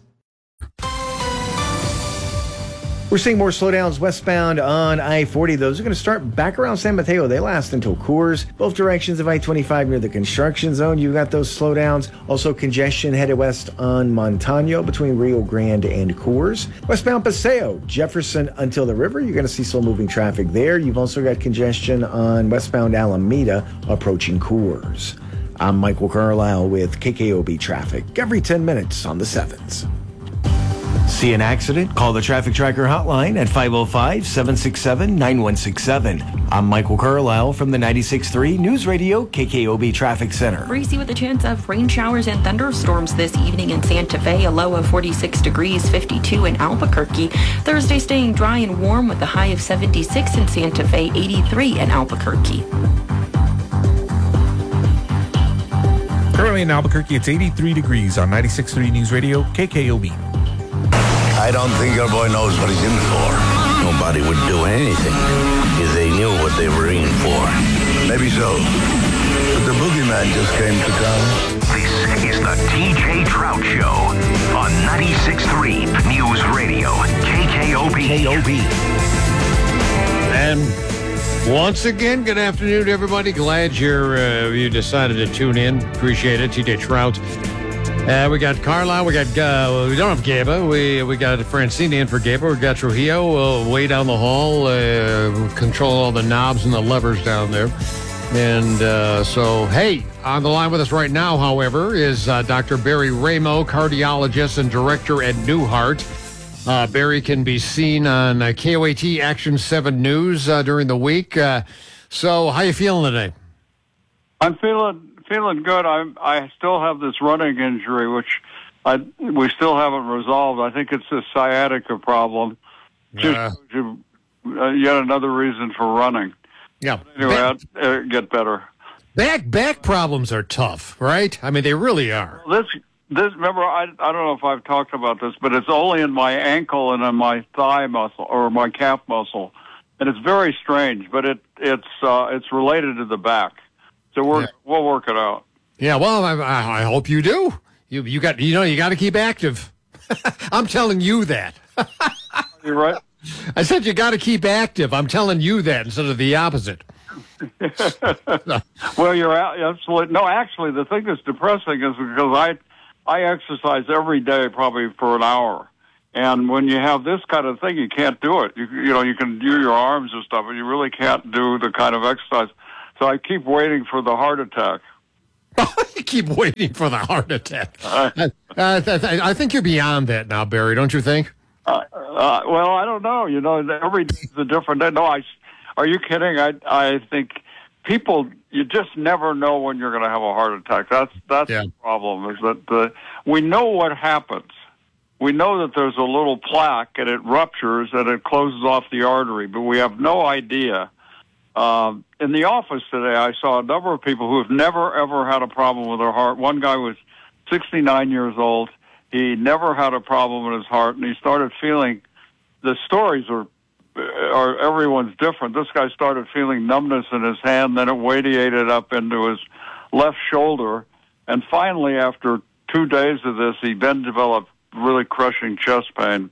Speaker 20: We're seeing more slowdowns westbound on I forty. Those are going to start back around San Mateo. They last until Coors. Both directions of I twenty-five near the construction zone. You've got those slowdowns. Also congestion headed west on Montano between Rio Grande and Coors. Westbound Paseo, Jefferson until the river. You're going to see slow moving traffic there. You've also got congestion on westbound Alameda approaching Coors. I'm Michael Carlisle with K K O B Traffic every ten minutes on the sevens. See an accident? Call the Traffic Tracker hotline at five oh five, seven six seven, nine one six seven. I'm Michael Carlisle from the ninety-six point three News Radio K K O B Traffic Center.
Speaker 6: Breezy with a chance of rain showers and thunderstorms this evening in Santa Fe, a low of forty-six degrees, fifty-two in Albuquerque. Thursday staying dry and warm with a high of seventy-six in Santa Fe, eighty-three in Albuquerque.
Speaker 2: Currently in Albuquerque, it's eighty-three degrees on ninety-six point three News Radio K K O B.
Speaker 7: I don't think your boy knows what he's in for. Nobody would do anything if they knew what they were in for. Maybe so, but the boogeyman just came to town.
Speaker 10: This is the T J Trout Show on ninety-six point three News Radio K K O B. K O B.
Speaker 15: And once again, good afternoon, everybody. Glad you're uh, you decided to tune in. Appreciate it, T J Trout. Uh, we got Carlisle. We got uh, we don't have Gaba. We we got Francina in for Gaba. We got Trujillo uh, way down the hall, uh, control all the knobs and the levers down there. And uh, so, hey, on the line with us right now, however, is uh, Doctor Barry Ramo, cardiologist and director at Newhart. Uh, Barry can be seen on uh, K O A T Action seven News uh, during the week. Uh, so, how you feeling today?
Speaker 8: I'm feeling feeling good. I'm. I still have this running injury, which I we still haven't resolved. I think it's a sciatica problem. Just uh, yet another reason for running.
Speaker 15: Yeah.
Speaker 8: But anyway, back, I'd uh, get better.
Speaker 15: Back back problems are tough, right? I mean, they really are.
Speaker 8: This this remember, I I don't know if I've talked about this, but it's only in my ankle and in my thigh muscle or my calf muscle, and it's very strange. But it it's uh, it's related to the back, so we're yeah. we'll work it out.
Speaker 15: Yeah. Well, I, I hope you do. You you got you know you got to keep active. I'm telling you that.
Speaker 8: You're right.
Speaker 15: I said you got to keep active. I'm telling you that instead of the opposite.
Speaker 8: Well, you're absolutely no. Actually, the thing that's depressing is because I I exercise every day, probably for an hour, and when you have this kind of thing, you can't do it. You you know you can do your arms and stuff, but you really can't do the kind of exercise. So I keep waiting for the heart attack.
Speaker 15: You keep waiting for the heart attack. Uh, I, I, I think you're beyond that now, Barry. Don't you think?
Speaker 8: Uh, uh, well, I don't know. You know, every day's a different day. No, I. Are you kidding? I I think people, you just never know when you're going to have a heart attack. That's that's yeah. the problem. Is that the we know what happens. We know that there's a little plaque and it ruptures and it closes off the artery, but we have no idea. Um, in the office today, I saw a number of people who have never ever had a problem with their heart. One guy was sixty-nine years old. He never had a problem with his heart, and he started feeling. The stories are. Or everyone's different. This guy started feeling numbness in his hand, then it radiated up into his left shoulder, and finally, after two days of this, he then developed really crushing chest pain.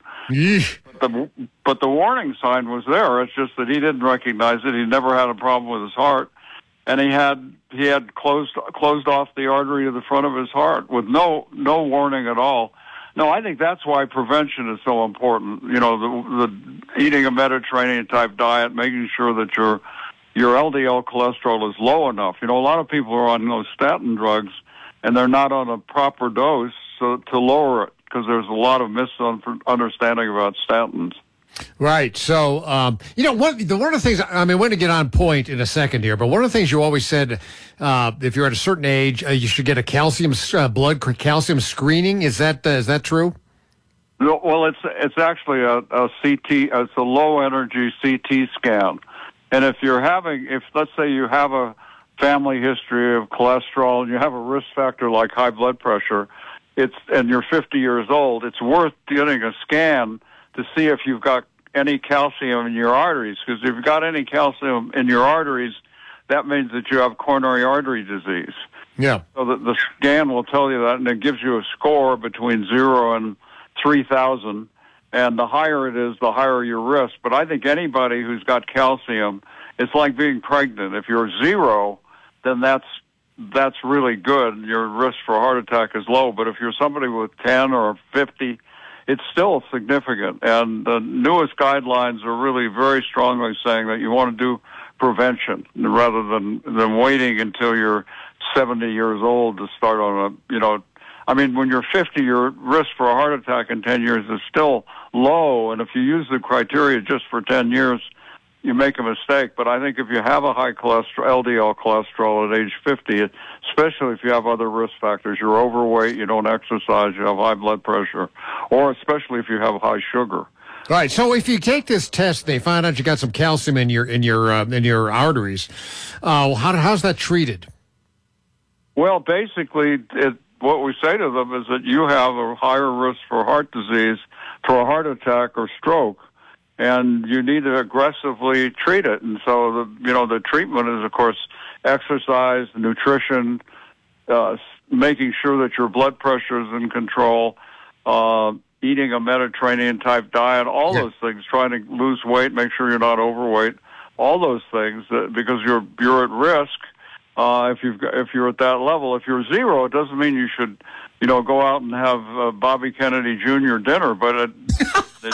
Speaker 8: But the, but the warning sign was there. It's just that he didn't recognize it. He never had a problem with his heart, and he had he had closed closed off the artery to the front of his heart with no no warning at all. No, I think that's why prevention is so important. You know, the, the eating a Mediterranean type diet, making sure that your your L D L cholesterol is low enough. You know, a lot of people are on those statin drugs, and they're not on a proper dose so, to lower it because there's a lot of misunderstanding about statins.
Speaker 15: Right. So, um, you know, one, the, one of the things, I mean, we're going to get on point in a second here, but one of the things you always said, uh, if you're at a certain age, uh, you should get a calcium, uh, blood calcium screening. Is that, uh, is that true?
Speaker 8: No, well, it's, it's actually a, a C T, it's a low energy C T scan. And if you're having, if let's say you have a family history of cholesterol and you have a risk factor like high blood pressure, it's, and you're fifty years old, it's worth getting a scan to see if you've got any calcium in your arteries. Because if you've got any calcium in your arteries, that means that you have coronary artery disease.
Speaker 15: Yeah.
Speaker 8: So the, the scan will tell you that, and it gives you a score between zero and three thousand. And the higher it is, the higher your risk. But I think anybody who's got calcium, it's like being pregnant. If you're zero, then that's that's really good. Your risk for a heart attack is low. But if you're somebody with ten or fifty, it's still significant, and the newest guidelines are really very strongly saying that you want to do prevention rather than than waiting until you're seventy years old to start on a, you know, I mean, when you're fifty, your risk for a heart attack in ten years is still low, and if you use the criteria just for ten years, you make a mistake. But I think if you have a high cholesterol, L D L cholesterol at age fifty, especially if you have other risk factors, you're overweight, you don't exercise, you have high blood pressure, or especially if you have high sugar.
Speaker 15: Right. So if you take this test, they find out you got some calcium in your in your uh, in your arteries. Uh, how how's that treated?
Speaker 8: Well, basically, it, what we say to them is that you have a higher risk for heart disease, for a heart attack or stroke, and you need to aggressively treat it. And so, the you know, the treatment is, of course, exercise, nutrition, uh, making sure that your blood pressure is in control, uh, eating a Mediterranean-type diet, all yeah. those things, trying to lose weight, make sure you're not overweight, all those things, uh, because you're you're at risk uh, if you've got, if you're at that level. If you're zero, it doesn't mean you should, you know, go out and have uh, Bobby Kennedy Junior dinner, but it, it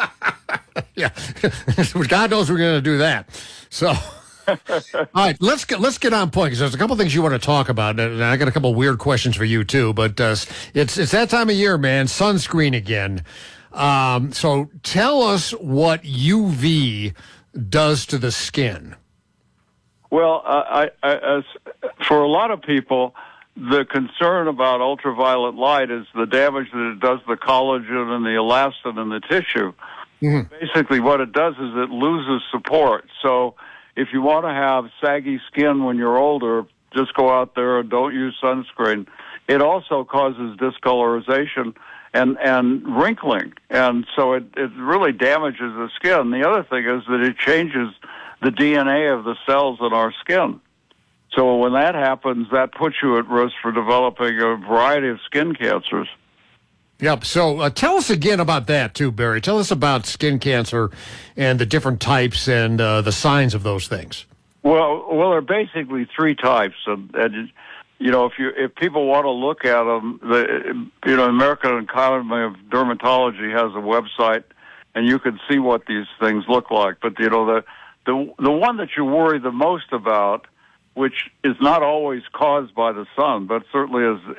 Speaker 15: yeah, God knows we're going to do that. So, all right, let's get let's get on point because there's a couple things you want to talk about, and I got a couple weird questions for you too. But uh, it's it's that time of year, man. Sunscreen again. Um, so tell us what U V does to the skin.
Speaker 8: Well, uh, I, I, as for a lot of people, the concern about ultraviolet light is the damage that it does the collagen and the elastin in the tissue. Mm-hmm. Basically, what it does is it loses support. So if you want to have saggy skin when you're older, just go out there and don't use sunscreen. It also causes discolorization and, and wrinkling. And so it, it really damages the skin. The other thing is that it changes the D N A of the cells in our skin. So when that happens, that puts you at risk for developing a variety of skin cancers.
Speaker 15: Yep. So uh, tell us again about that too, Barry. Tell us about skin cancer and the different types and uh, the signs of those things.
Speaker 8: Well, well, there are basically three types, and, and you know, if you if people want to look at them, the you know, American Academy of Dermatology has a website, and you can see what these things look like. But you know, the the the one that you worry the most about, which is not always caused by the sun, but certainly is